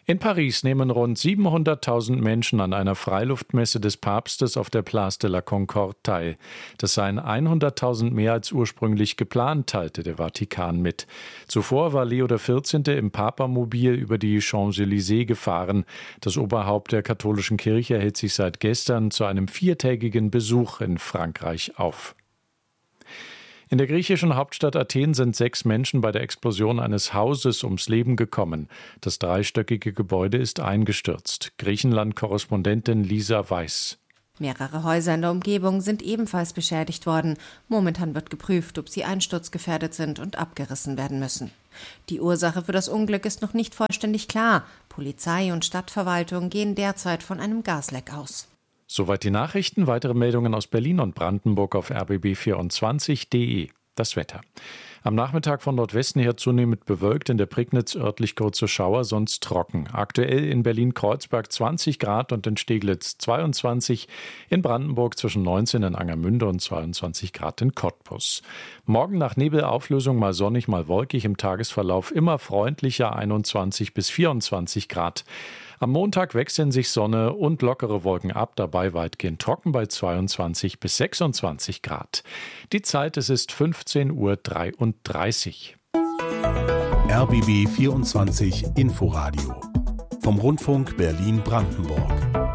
In Paris nehmen rund siebenhunderttausend Menschen an einer Freiluftmesse des Papstes auf der Place de la Concorde teil. Das seien hunderttausend mehr als ursprünglich geplant, teilte der Vatikan mit. Zuvor war Leo der vierzehnte im Papamobil über die Champs-Élysées gefahren. Das Oberhaupt der katholischen Kirche hält sich seit gestern zu einem viertägigen Besuch in Frankreich auf. In der griechischen Hauptstadt Athen sind sechs Menschen bei der Explosion eines Hauses ums Leben gekommen. Das dreistöckige Gebäude ist eingestürzt. Griechenland-Korrespondentin Lisa Weiß. Mehrere Häuser in der Umgebung sind ebenfalls beschädigt worden. Momentan wird geprüft, ob sie einsturzgefährdet sind und abgerissen werden müssen. Die Ursache für das Unglück ist noch nicht vollständig klar. Polizei und Stadtverwaltung gehen derzeit von einem Gasleck aus. Soweit die Nachrichten. Weitere Meldungen aus Berlin und Brandenburg auf r b b vierundzwanzig punkt d e. Das Wetter. Am Nachmittag von Nordwesten her zunehmend bewölkt, in der Prignitz örtlich kurze Schauer, sonst trocken. Aktuell in Berlin-Kreuzberg zwanzig Grad und in Steglitz zweiundzwanzig, in Brandenburg zwischen neunzehn in Angermünde und zweiundzwanzig Grad in Cottbus. Morgen nach Nebelauflösung mal sonnig, mal wolkig, im Tagesverlauf immer freundlicher, einundzwanzig bis vierundzwanzig Grad. Am Montag wechseln sich Sonne und lockere Wolken ab, dabei weitgehend trocken bei zweiundzwanzig bis sechsundzwanzig Grad. Die Zeit, es ist fünfzehn Uhr dreiunddreißig. R B B vierundzwanzig Inforadio vom Rundfunk Berlin-Brandenburg.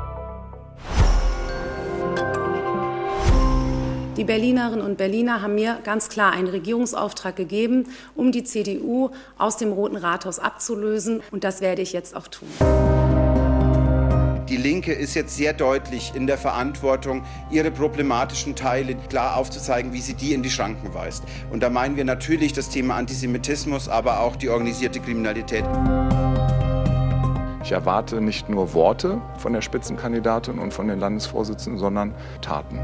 Die Berlinerinnen und Berliner haben mir ganz klar einen Regierungsauftrag gegeben, um die C D U aus dem Roten Rathaus abzulösen. Und das werde ich jetzt auch tun. Die Linke ist jetzt sehr deutlich in der Verantwortung, ihre problematischen Teile klar aufzuzeigen, wie sie die in die Schranken weist. Und da meinen wir natürlich das Thema Antisemitismus, aber auch die organisierte Kriminalität. Ich erwarte nicht nur Worte von der Spitzenkandidatin und von den Landesvorsitzenden, sondern Taten.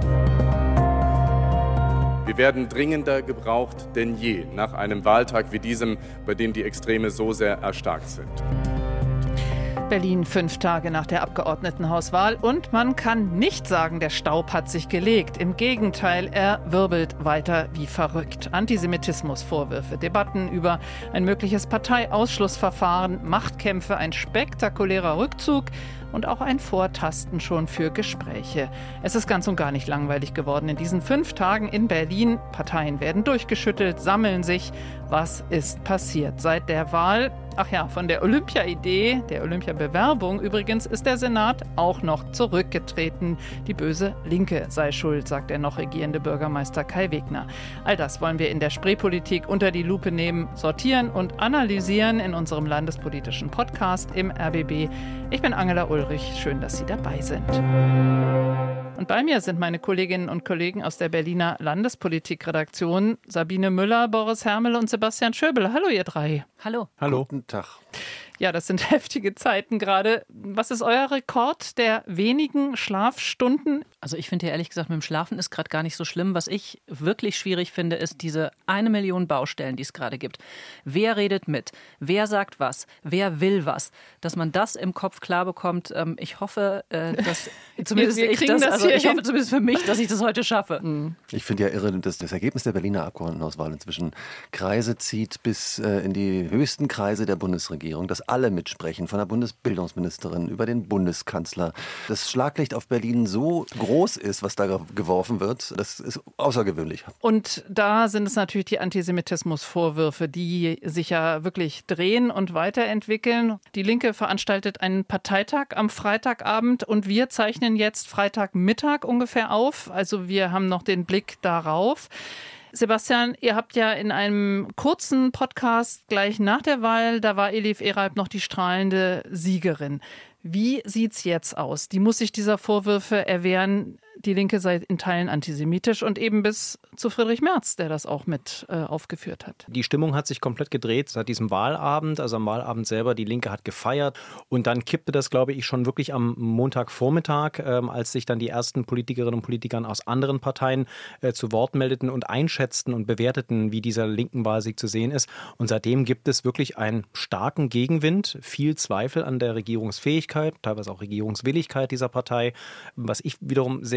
Wir werden dringender gebraucht denn je nach einem Wahltag wie diesem, bei dem die Extreme so sehr erstarkt sind. Berlin fünf Tage nach der Abgeordnetenhauswahl und man kann nicht sagen, der Staub hat sich gelegt. Im Gegenteil, er wirbelt weiter wie verrückt. Antisemitismusvorwürfe, Debatten über ein mögliches Parteiausschlussverfahren, Machtkämpfe, ein spektakulärer Rückzug und auch ein Vortasten schon für Gespräche. Es ist ganz und gar nicht langweilig geworden in diesen fünf Tagen in Berlin. Parteien werden durchgeschüttelt, sammeln sich. Was ist passiert seit der Wahl? Ach ja, von der Olympia-Idee, der Olympia-Bewerbung übrigens, ist der Senat auch noch zurückgetreten. Die böse Linke sei schuld, sagt der noch regierende Bürgermeister Kai Wegner. All das wollen wir in der Spreepolitik unter die Lupe nehmen, sortieren und analysieren in unserem landespolitischen Podcast im R B B. Ich bin Angela Ulrich, schön, dass Sie dabei sind. Und bei mir sind meine Kolleginnen und Kollegen aus der Berliner Landespolitikredaktion, Sabine Müller, Boris Hermel und Sebastian Schöbel. Hallo ihr drei. Hallo. Hallo. Guten Tag. Ja, das sind heftige Zeiten gerade. Was ist euer Rekord der wenigen Schlafstunden? Also ich finde ja ehrlich gesagt, mit dem Schlafen ist gerade gar nicht so schlimm. Was ich wirklich schwierig finde, ist diese eine Million Baustellen, die es gerade gibt. Wer redet mit? Wer sagt was? Wer will was? Dass man das im Kopf klar bekommt. Ähm, ich hoffe, äh, dass zumindest wir, wir ich das, das also ich hin. hoffe zumindest für mich, dass ich das heute schaffe. Mhm. Ich finde ja irre, dass das Ergebnis der Berliner Abgeordnetenhauswahl inzwischen Kreise zieht bis äh, in die höchsten Kreise der Bundesregierung, dass alle mitsprechen, von der Bundesbildungsministerin über den Bundeskanzler. Das Schlaglicht auf Berlin so groß ist, was da geworfen wird, das ist außergewöhnlich. Und da sind es natürlich die Antisemitismusvorwürfe, die sich ja wirklich drehen und weiterentwickeln. Die Linke veranstaltet einen Parteitag am Freitagabend und wir zeichnen jetzt Freitagmittag ungefähr auf. Also wir haben noch den Blick darauf. Sebastian, ihr habt ja in einem kurzen Podcast gleich nach der Wahl, da war Elif Eralp noch die strahlende Siegerin. Wie sieht's jetzt aus? Die muss sich dieser Vorwürfe erwehren, die Linke sei in Teilen antisemitisch und eben bis zu Friedrich Merz, der das auch mit äh, aufgeführt hat. Die Stimmung hat sich komplett gedreht seit diesem Wahlabend, also am Wahlabend selber. Die Linke hat gefeiert und dann kippte das, glaube ich, schon wirklich am Montagvormittag, ähm, als sich dann die ersten Politikerinnen und Politiker aus anderen Parteien äh, zu Wort meldeten und einschätzten und bewerteten, wie dieser linken Wahlsieg zu sehen ist. Und seitdem gibt es wirklich einen starken Gegenwind, viel Zweifel an der Regierungsfähigkeit, teilweise auch Regierungswilligkeit dieser Partei, was ich wiederum sehr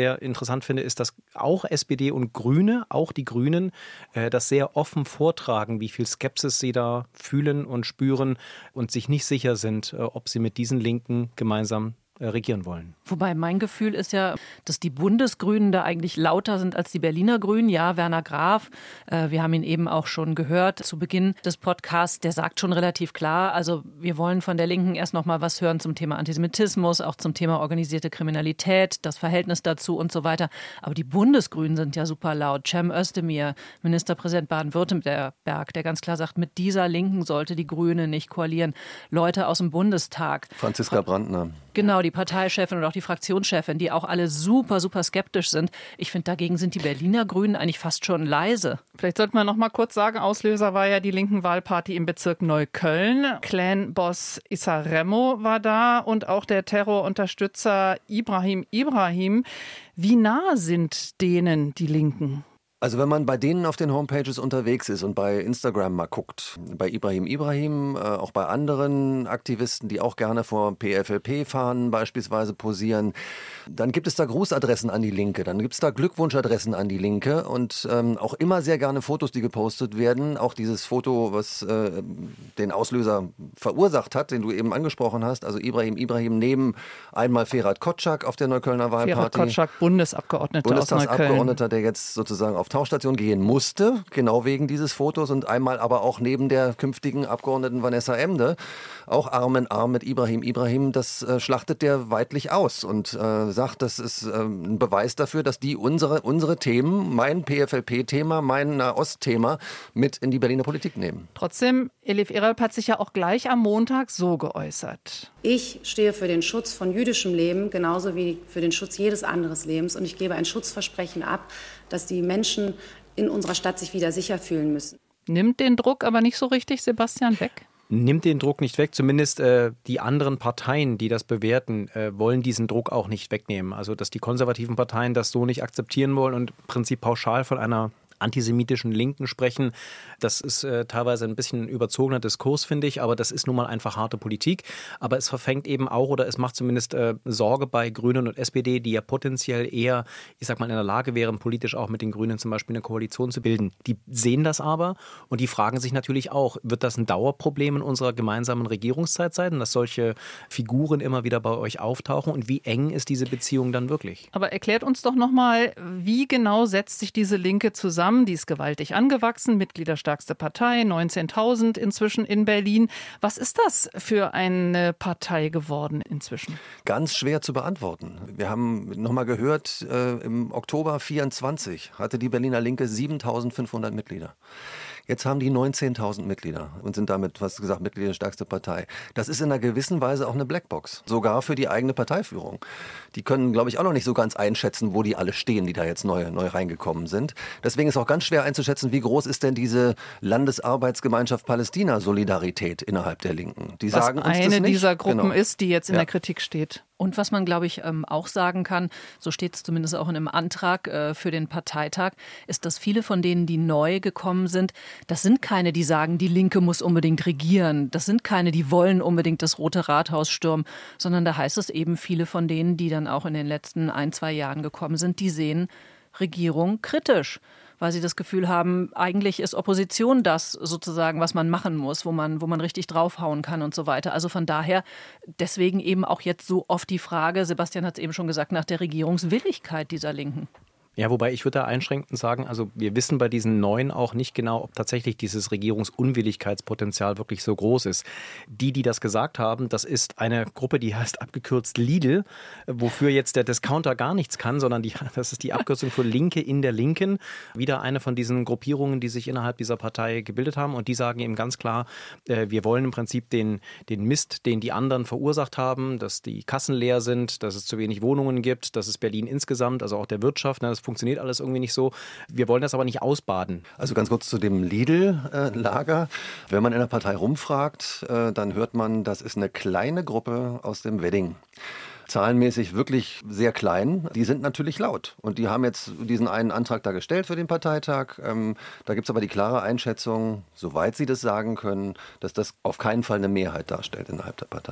sehr interessant finde, ist, dass auch S P D und Grüne, auch die Grünen, äh, das sehr offen vortragen, wie viel Skepsis sie da fühlen und spüren und sich nicht sicher sind, äh, ob sie mit diesen Linken gemeinsam regieren wollen. Wobei mein Gefühl ist ja, dass die Bundesgrünen da eigentlich lauter sind als die Berliner Grünen. Ja, Werner Graf, äh, wir haben ihn eben auch schon gehört zu Beginn des Podcasts, der sagt schon relativ klar, also wir wollen von der Linken erst noch mal was hören zum Thema Antisemitismus, auch zum Thema organisierte Kriminalität, das Verhältnis dazu und so weiter. Aber die Bundesgrünen sind ja super laut. Cem Özdemir, Ministerpräsident Baden-Württemberg, der ganz klar sagt, mit dieser Linken sollte die Grüne nicht koalieren. Leute aus dem Bundestag. Franziska Brandner. Genau, die Parteichefin und auch die Fraktionschefin, die auch alle super, super skeptisch sind. Ich finde, dagegen sind die Berliner Grünen eigentlich fast schon leise. Vielleicht sollten wir noch mal kurz sagen, Auslöser war ja die linken Wahlparty im Bezirk Neukölln. Clan-Boss Issa Remo war da und auch der Terrorunterstützer Ibrahim Ibrahim. Wie nah sind denen die Linken? Also wenn man bei denen auf den Homepages unterwegs ist und bei Instagram mal guckt, bei Ibrahim Ibrahim, äh, auch bei anderen Aktivisten, die auch gerne vor P F L P-Fahnen beispielsweise posieren, dann gibt es da Grußadressen an die Linke, dann gibt es da Glückwunschadressen an die Linke und ähm, auch immer sehr gerne Fotos, die gepostet werden. Auch dieses Foto, was äh, den Auslöser verursacht hat, den du eben angesprochen hast, also Ibrahim Ibrahim neben einmal Ferhat Kotschak auf der Neuköllner Wahlparty. Ferhat Kotschak, Bundesabgeordneter aus Neukölln. Bundestagsabgeordneter, der jetzt sozusagen auf Tauchstation gehen musste, genau wegen dieses Fotos und einmal aber auch neben der künftigen Abgeordneten Vanessa Emde, auch Arm in Arm mit Ibrahim Ibrahim, das äh, schlachtet der weidlich aus und äh, sagt, das ist äh, ein Beweis dafür, dass die unsere, unsere Themen, mein P F L P-Thema, mein Nahost-Thema mit in die Berliner Politik nehmen. Trotzdem, Elif Eralp hat sich ja auch gleich am Montag so geäußert. Ich stehe für den Schutz von jüdischem Leben, genauso wie für den Schutz jedes anderen Lebens und ich gebe ein Schutzversprechen ab, dass die Menschen in unserer Stadt sich wieder sicher fühlen müssen. Nimmt den Druck aber nicht so richtig, Sebastian, weg? Nimmt den Druck nicht weg. Zumindest äh, die anderen Parteien, die das bewerten, äh, wollen diesen Druck auch nicht wegnehmen. Also, dass die konservativen Parteien das so nicht akzeptieren wollen und im Prinzip pauschal von einer antisemitischen Linken sprechen. Das ist äh, teilweise ein bisschen überzogener Diskurs, finde ich, aber das ist nun mal einfach harte Politik. Aber es verfängt eben auch oder es macht zumindest äh, Sorge bei Grünen und S P D, die ja potenziell eher, ich sag mal, in der Lage wären, politisch auch mit den Grünen zum Beispiel eine Koalition zu bilden. Die sehen das aber und die fragen sich natürlich auch, wird das ein Dauerproblem in unserer gemeinsamen Regierungszeit sein, dass solche Figuren immer wieder bei euch auftauchen und wie eng ist diese Beziehung dann wirklich? Aber erklärt uns doch nochmal, wie genau setzt sich diese Linke zusammen? Die ist gewaltig angewachsen, mitgliederstärkste Partei, neunzehntausend inzwischen in Berlin. Was ist das für eine Partei geworden inzwischen? Ganz schwer zu beantworten. Wir haben nochmal gehört, äh, im Oktober vierundzwanzig hatte die Berliner Linke siebentausendfünfhundert Mitglieder. Jetzt haben die neunzehntausend Mitglieder und sind damit, was gesagt, mitgliederstärkste Partei. Das ist in einer gewissen Weise auch eine Blackbox, sogar für die eigene Parteiführung. Die können, glaube ich, auch noch nicht so ganz einschätzen, wo die alle stehen, die da jetzt neu, neu reingekommen sind. Deswegen ist auch ganz schwer einzuschätzen, wie groß ist denn diese Landesarbeitsgemeinschaft Palästina-Solidarität innerhalb der Linken. Die was sagen uns eine das nicht. dieser Gruppen genau. ist, die jetzt in ja. der Kritik steht. Und was man, glaube ich, auch sagen kann, so steht es zumindest auch in einem Antrag für den Parteitag, ist, dass viele von denen, die neu gekommen sind, das sind keine, die sagen, die Linke muss unbedingt regieren. Das sind keine, die wollen unbedingt das Rote Rathaus stürmen, sondern da heißt es eben, viele von denen, die dann auch in den letzten ein, zwei Jahren gekommen sind, die sehen Regierung kritisch, weil sie das Gefühl haben, eigentlich ist Opposition das sozusagen, was man machen muss, wo man, wo man richtig draufhauen kann und so weiter. Also von daher, deswegen eben auch jetzt so oft die Frage, Sebastian hat es eben schon gesagt, nach der Regierungswilligkeit dieser Linken. Ja, wobei ich würde da einschränkend sagen, also wir wissen bei diesen Neuen auch nicht genau, ob tatsächlich dieses Regierungsunwilligkeitspotenzial wirklich so groß ist. Die, die das gesagt haben, das ist eine Gruppe, die heißt abgekürzt Lidl, wofür jetzt der Discounter gar nichts kann, sondern die, das ist die Abkürzung für Linke in der Linken. Wieder eine von diesen Gruppierungen, die sich innerhalb dieser Partei gebildet haben und die sagen eben ganz klar, äh, wir wollen im Prinzip den, den Mist, den die anderen verursacht haben, dass die Kassen leer sind, dass es zu wenig Wohnungen gibt, dass es Berlin insgesamt, also auch der Wirtschaft, ne, das funktioniert alles irgendwie nicht so. Wir wollen das aber nicht ausbaden. Also ganz kurz zu dem Lidl-Lager. Wenn man in der Partei rumfragt, dann hört man, das ist eine kleine Gruppe aus dem Wedding. Zahlenmäßig wirklich sehr klein. Die sind natürlich laut. Und die haben jetzt diesen einen Antrag da gestellt für den Parteitag. Ähm, da gibt es aber die klare Einschätzung, soweit sie das sagen können, dass das auf keinen Fall eine Mehrheit darstellt innerhalb der Partei.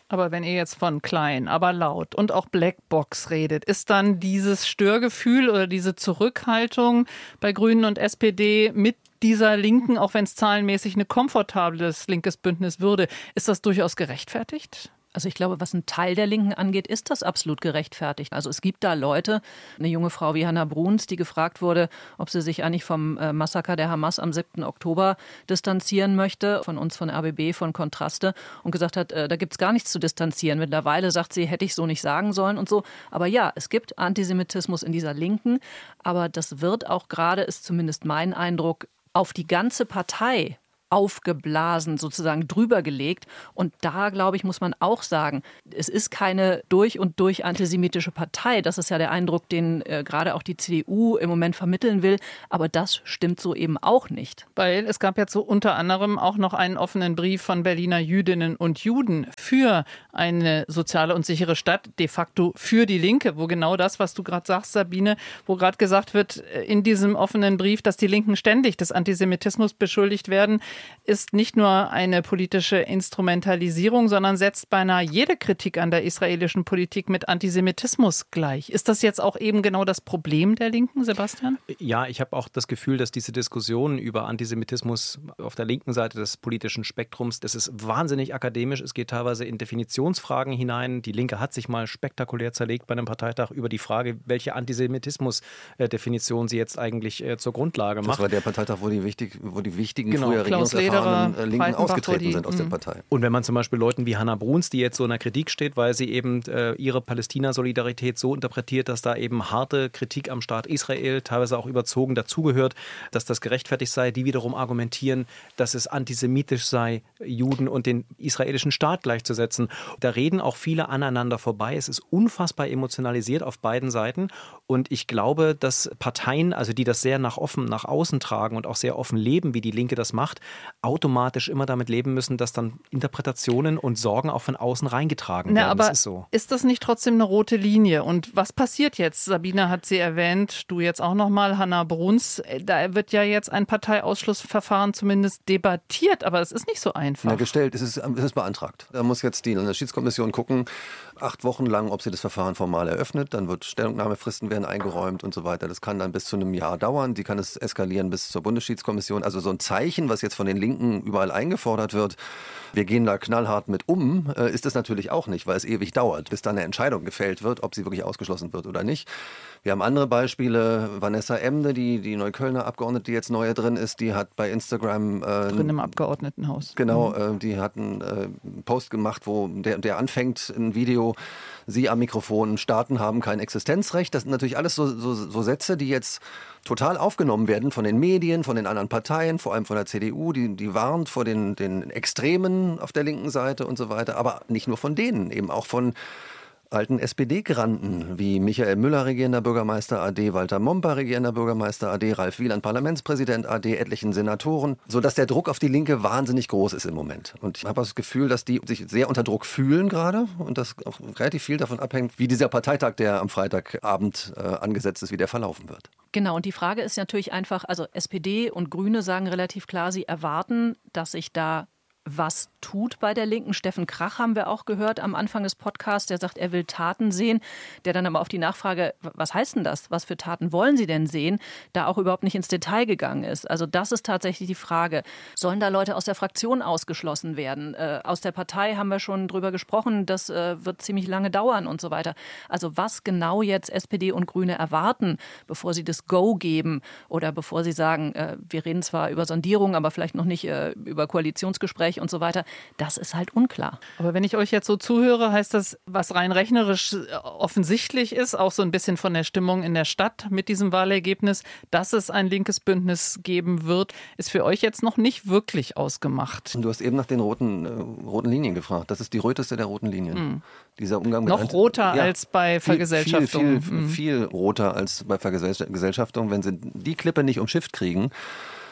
Aber wenn ihr jetzt von klein, aber laut und auch Blackbox redet, ist dann dieses Störgefühl oder diese Zurückhaltung bei Grünen und S P D mit dieser Linken, auch wenn es zahlenmäßig ein komfortables linkes Bündnis würde, ist das durchaus gerechtfertigt? Also ich glaube, was einen Teil der Linken angeht, ist das absolut gerechtfertigt. Also es gibt da Leute, eine junge Frau wie Hannah Bruns, die gefragt wurde, ob sie sich eigentlich vom Massaker der Hamas am siebten Oktober distanzieren möchte, von uns, von R B B, von Kontraste, und gesagt hat, da gibt es gar nichts zu distanzieren. Mittlerweile sagt sie, hätte ich so nicht sagen sollen und so. Aber ja, es gibt Antisemitismus in dieser Linken, aber das wird auch gerade, ist zumindest mein Eindruck, auf die ganze Partei aufgeblasen, sozusagen drüber gelegt. Und da, glaube ich, muss man auch sagen, es ist keine durch und durch antisemitische Partei. Das ist ja der Eindruck, den äh, gerade auch die C D U im Moment vermitteln will. Aber das stimmt so eben auch nicht. Weil es gab jetzt so unter anderem auch noch einen offenen Brief von Berliner Jüdinnen und Juden für eine soziale und sichere Stadt, de facto für die Linke, wo genau das, was du gerade sagst, Sabine, wo gerade gesagt wird in diesem offenen Brief, dass die Linken ständig des Antisemitismus beschuldigt werden, ist nicht nur eine politische Instrumentalisierung, sondern setzt beinahe jede Kritik an der israelischen Politik mit Antisemitismus gleich. Ist das jetzt auch eben genau das Problem der Linken, Sebastian? Ja, ich habe auch das Gefühl, dass diese Diskussion über Antisemitismus auf der linken Seite des politischen Spektrums, das ist wahnsinnig akademisch. Es geht teilweise in Definitionsfragen hinein. Die Linke hat sich mal spektakulär zerlegt bei einem Parteitag über die Frage, welche Antisemitismus-Definition sie jetzt eigentlich zur Grundlage macht. Das war der Parteitag, wo die, wichtig, wo die wichtigen genau, früher Klaus regierungserfahrenen Lederer, Linken ausgetreten die, sind aus der Partei. Und wenn man zum Beispiel Leuten wie Hannah Bruns, die jetzt so in der Kritik steht, weil sie eben äh, ihre Palästina-Solidarität so interpretiert, dass da eben harte Kritik am Staat Israel, teilweise auch überzogen, dazugehört, dass das gerechtfertigt sei, die wiederum argumentieren, dass es antisemitisch sei, Juden und den israelischen Staat gleichzusetzen. Da reden auch viele aneinander vorbei. Es ist unfassbar emotionalisiert auf beiden Seiten. Und ich glaube, dass Parteien, also die das sehr nach offen, nach außen tragen und auch sehr offen leben, wie die Linke das macht, automatisch immer damit leben müssen, dass dann Interpretationen und Sorgen auch von außen reingetragen Na, werden. aber das ist so. Ist das nicht trotzdem eine rote Linie? Und was passiert jetzt? Sabine hat sie erwähnt, du jetzt auch nochmal, Hannah Bruns. Da wird ja jetzt ein Parteiausschlussverfahren zumindest debattiert, aber es ist nicht so einfach. Ja, gestellt, es ist, es ist beantragt. Da muss jetzt die Landesschiedskommission gucken, acht Wochen lang, ob sie das Verfahren formal eröffnet. Dann wird Stellungnahmefristen werden eingeräumt und so weiter. Das kann dann bis zu einem Jahr dauern. Die kann es eskalieren bis zur Bundesschiedskommission. Also so ein Zeichen, was jetzt von den Linken überall eingefordert wird, wir gehen da knallhart mit um, ist es natürlich auch nicht, weil es ewig dauert, bis dann eine Entscheidung gefällt wird, ob sie wirklich ausgeschlossen wird oder nicht. Wir haben andere Beispiele. Vanessa Emde, die, die Neuköllner Abgeordnete, die jetzt neu drin ist, die hat bei Instagram... Äh, drin im Abgeordnetenhaus. Genau, mhm. äh, die hat einen äh, Post gemacht, wo der, der anfängt, ein Video, sie am Mikrofon, Staaten haben kein Existenzrecht. Das sind natürlich alles so, so, so Sätze, die jetzt total aufgenommen werden von den Medien, von den anderen Parteien, vor allem von der C D U, die, die warnt vor den, den Extremen auf der linken Seite und so weiter. Aber nicht nur von denen, eben auch von alten S P D-Granden wie Michael Müller, regierender Bürgermeister A D, Walter Momper, regierender Bürgermeister A D, Ralf Wieland, Parlamentspräsident A D, etlichen Senatoren, sodass der Druck auf die Linke wahnsinnig groß ist im Moment. Und ich habe das Gefühl, dass die sich sehr unter Druck fühlen gerade und dass auch relativ viel davon abhängt, wie dieser Parteitag, der am Freitagabend äh, angesetzt ist, wie der verlaufen wird. Genau, und die Frage ist natürlich einfach, also S P D und Grüne sagen relativ klar, sie erwarten, dass sich da was tut bei der Linken. Steffen Krach haben wir auch gehört am Anfang des Podcasts, der sagt, er will Taten sehen, der dann aber auf die Nachfrage, was heißt denn das, was für Taten wollen Sie denn sehen, da auch überhaupt nicht ins Detail gegangen ist. Also das ist tatsächlich die Frage, sollen da Leute aus der Fraktion ausgeschlossen werden? Äh, aus der Partei haben wir schon drüber gesprochen, das äh, wird ziemlich lange dauern und so weiter. Also was genau jetzt S P D und Grüne erwarten, bevor sie das Go geben oder bevor sie sagen, äh, wir reden zwar über Sondierung, aber vielleicht noch nicht äh, über Koalitionsgespräche und so weiter, das ist halt unklar. Aber wenn ich euch jetzt so zuhöre, heißt das, was rein rechnerisch offensichtlich ist, auch so ein bisschen von der Stimmung in der Stadt mit diesem Wahlergebnis, dass es ein linkes Bündnis geben wird, ist für euch jetzt noch nicht wirklich ausgemacht. Du hast eben nach den roten, äh, roten Linien gefragt. Das ist die röteste der roten Linien. Mhm. Dieser Umgang mit noch roter ja, als bei Vergesellschaftung. Viel, viel, viel, viel roter als bei Vergesellschaftung. Wenn sie die Klippe nicht umschifft kriegen,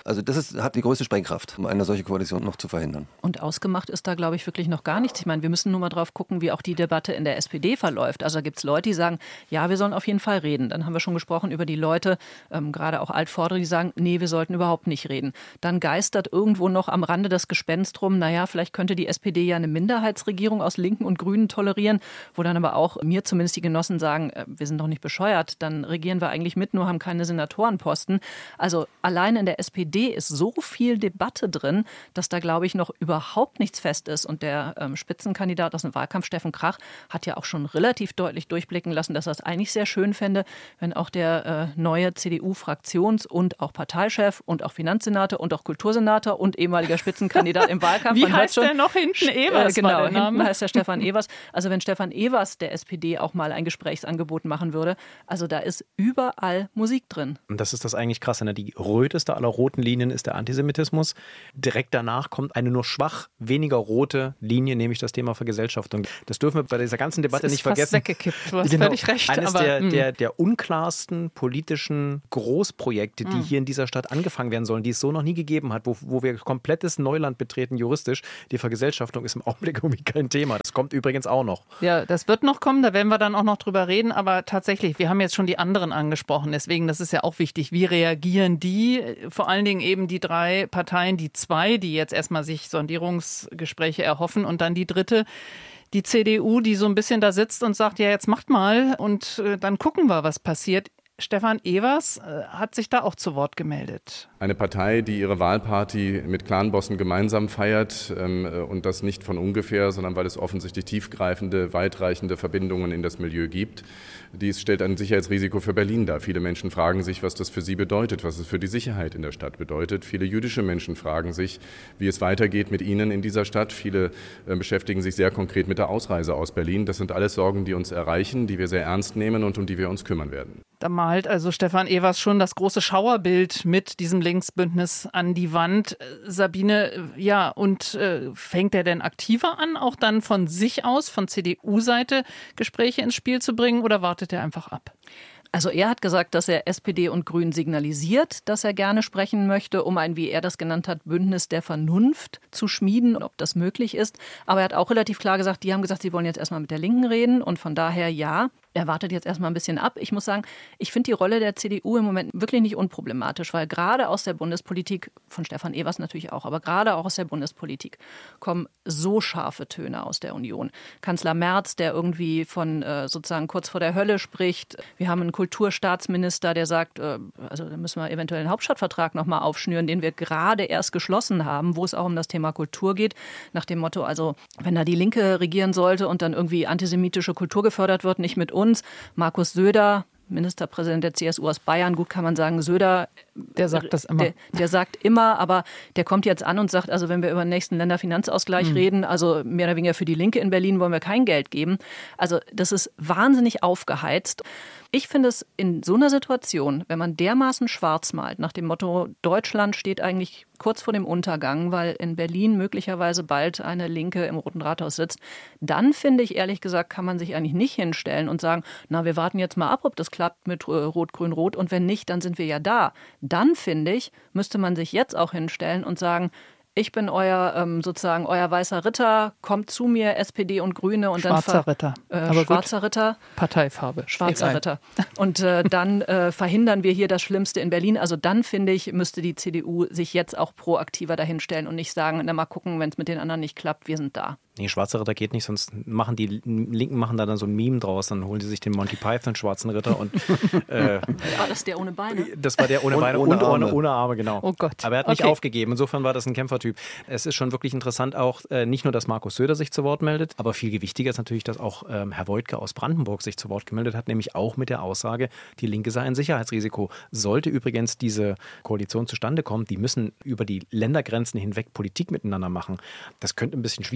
Also das ist, hat die größte Sprengkraft, um eine solche Koalition noch zu verhindern. Und ausgemacht ist da, glaube ich, wirklich noch gar nichts. Ich meine, wir müssen nur mal drauf gucken, wie auch die Debatte in der S P D verläuft. Also da gibt es Leute, die sagen, ja, wir sollen auf jeden Fall reden. Dann haben wir schon gesprochen über die Leute, ähm, gerade auch Altvordere, die sagen, nee, wir sollten überhaupt nicht reden. Dann geistert irgendwo noch am Rande das Gespenst rum, naja, vielleicht könnte die S P D ja eine Minderheitsregierung aus Linken und Grünen tolerieren, wo dann aber auch mir zumindest die Genossen sagen, äh, wir sind doch nicht bescheuert, dann regieren wir eigentlich mit, nur haben keine Senatorenposten. Also allein in der S P D ist so viel Debatte drin, dass da, glaube ich, noch überhaupt nichts fest ist. Und der ähm, Spitzenkandidat aus dem Wahlkampf, Steffen Krach, hat ja auch schon relativ deutlich durchblicken lassen, dass er es eigentlich sehr schön fände, wenn auch der äh, neue C D U-Fraktions- und auch Parteichef und auch Finanzsenator und auch Kultursenator und ehemaliger Spitzenkandidat im Wahlkampf. Wie Man heißt schon, der noch hinten? Evers äh, Genau, war der Name. hinten heißt der Stefan Evers. Also wenn Stefan Evers der S P D auch mal ein Gesprächsangebot machen würde, also da ist überall Musik drin. Und das ist das eigentlich Krasse. Ne? Die röteste aller roten Linien ist der Antisemitismus. Direkt danach kommt eine nur schwach weniger rote Linie, nämlich das Thema Vergesellschaftung. Das dürfen wir bei dieser ganzen Debatte das ist nicht fast vergessen. Weggekippt. Du hast Genau. völlig recht. Eines aber, der, der, der unklarsten politischen Großprojekte, die Mm. hier in dieser Stadt angefangen werden sollen, die es so noch nie gegeben hat, wo, wo wir komplettes Neuland betreten juristisch. Die Vergesellschaftung ist im Augenblick irgendwie kein Thema. Das kommt übrigens auch noch. Ja, das wird noch kommen, da werden wir dann auch noch drüber reden, aber tatsächlich, wir haben jetzt schon die anderen angesprochen, deswegen, das ist ja auch wichtig, wie reagieren die, vor allen Dingen eben die drei Parteien, die zwei, die jetzt erstmal sich Sondierungsgespräche erhoffen und dann die dritte, die C D U, die so ein bisschen da sitzt und sagt, ja, jetzt macht mal und äh, dann gucken wir, was passiert. Stefan Evers äh, hat sich da auch zu Wort gemeldet. Eine Partei, die ihre Wahlparty mit Clanbossen gemeinsam feiert ähm, und das nicht von ungefähr, sondern weil es offensichtlich tiefgreifende, weitreichende Verbindungen in das Milieu gibt. Dies stellt ein Sicherheitsrisiko für Berlin dar. Viele Menschen fragen sich, was das für sie bedeutet, was es für die Sicherheit in der Stadt bedeutet. Viele jüdische Menschen fragen sich, wie es weitergeht mit ihnen in dieser Stadt. Viele äh, beschäftigen sich sehr konkret mit der Ausreise aus Berlin. Das sind alles Sorgen, die uns erreichen, die wir sehr ernst nehmen und um die wir uns kümmern werden. Da malt also Stefan Evers schon das große Schauerbild mit diesem Linksbündnis an die Wand. Sabine, ja, und äh, fängt er denn aktiver an, auch dann von sich aus, von C D U-Seite Gespräche ins Spiel zu bringen oder wartet er einfach ab? Also er hat gesagt, dass er S P D und Grünen signalisiert, dass er gerne sprechen möchte, um ein, wie er das genannt hat, Bündnis der Vernunft zu schmieden, ob das möglich ist. Aber er hat auch relativ klar gesagt, die haben gesagt, sie wollen jetzt erstmal mit der Linken reden und von daher ja. Er wartet jetzt erstmal ein bisschen ab. Ich muss sagen, ich finde die Rolle der C D U im Moment wirklich nicht unproblematisch, weil gerade aus der Bundespolitik, von Stefan Evers natürlich auch, aber gerade auch aus der Bundespolitik kommen so scharfe Töne aus der Union. Kanzler Merz, der irgendwie von äh, sozusagen kurz vor der Hölle spricht. Wir haben einen Kulturstaatsminister, der sagt, äh, also da müssen wir eventuell einen Hauptstadtvertrag nochmal aufschnüren, den wir gerade erst geschlossen haben, wo es auch um das Thema Kultur geht. Nach dem Motto, also wenn da die Linke regieren sollte und dann irgendwie antisemitische Kultur gefördert wird, nicht mit uns. Uns, Markus Söder, Ministerpräsident der C S U aus Bayern, gut kann man sagen, Söder, der sagt das immer. Der, der sagt immer, aber der kommt jetzt an und sagt, also wenn wir über den nächsten Länderfinanzausgleich Mhm. reden, also mehr oder weniger für die Linke in Berlin wollen wir kein Geld geben. Also das ist wahnsinnig aufgeheizt. Ich finde es in so einer Situation, wenn man dermaßen schwarz malt, nach dem Motto, Deutschland steht eigentlich kurz vor dem Untergang, weil in Berlin möglicherweise bald eine Linke im Roten Rathaus sitzt, dann finde ich, ehrlich gesagt, kann man sich eigentlich nicht hinstellen und sagen, na, wir warten jetzt mal ab, ob das klappt mit Rot-Grün-Rot und wenn nicht, dann sind wir ja da. Dann, finde ich, müsste man sich jetzt auch hinstellen und sagen, ich bin euer ähm, sozusagen euer weißer Ritter, kommt zu mir, S P D und Grüne und Schwarzer dann ver- Ritter. Äh, Aber schwarzer gut. Ritter. Parteifarbe. Schwarzer Egal. Ritter. Und äh, dann äh, verhindern wir hier das Schlimmste in Berlin. Also dann, finde ich, müsste die C D U sich jetzt auch proaktiver dahinstellen und nicht sagen, na mal gucken, wenn es mit den anderen nicht klappt, wir sind da. Nee, Schwarzer Ritter geht nicht, sonst machen die Linken machen da dann so ein Meme draus, dann holen sie sich den Monty Python Schwarzen Ritter und äh, War das der ohne Beine? das war der ohne Und Beine ohne und ohne, Arme. ohne Arme, genau. Oh Gott. Aber er hat nicht Okay. aufgegeben, insofern war das ein Kämpfertyp. Es ist schon wirklich interessant auch, äh, nicht nur, dass Markus Söder sich zu Wort meldet, aber viel gewichtiger ist natürlich, dass auch ähm, Herr Woidke aus Brandenburg sich zu Wort gemeldet hat, nämlich auch mit der Aussage, die Linke sei ein Sicherheitsrisiko. Sollte übrigens diese Koalition zustande kommen, die müssen über die Ländergrenzen hinweg Politik miteinander machen. Das könnte ein bisschen schwierig werden.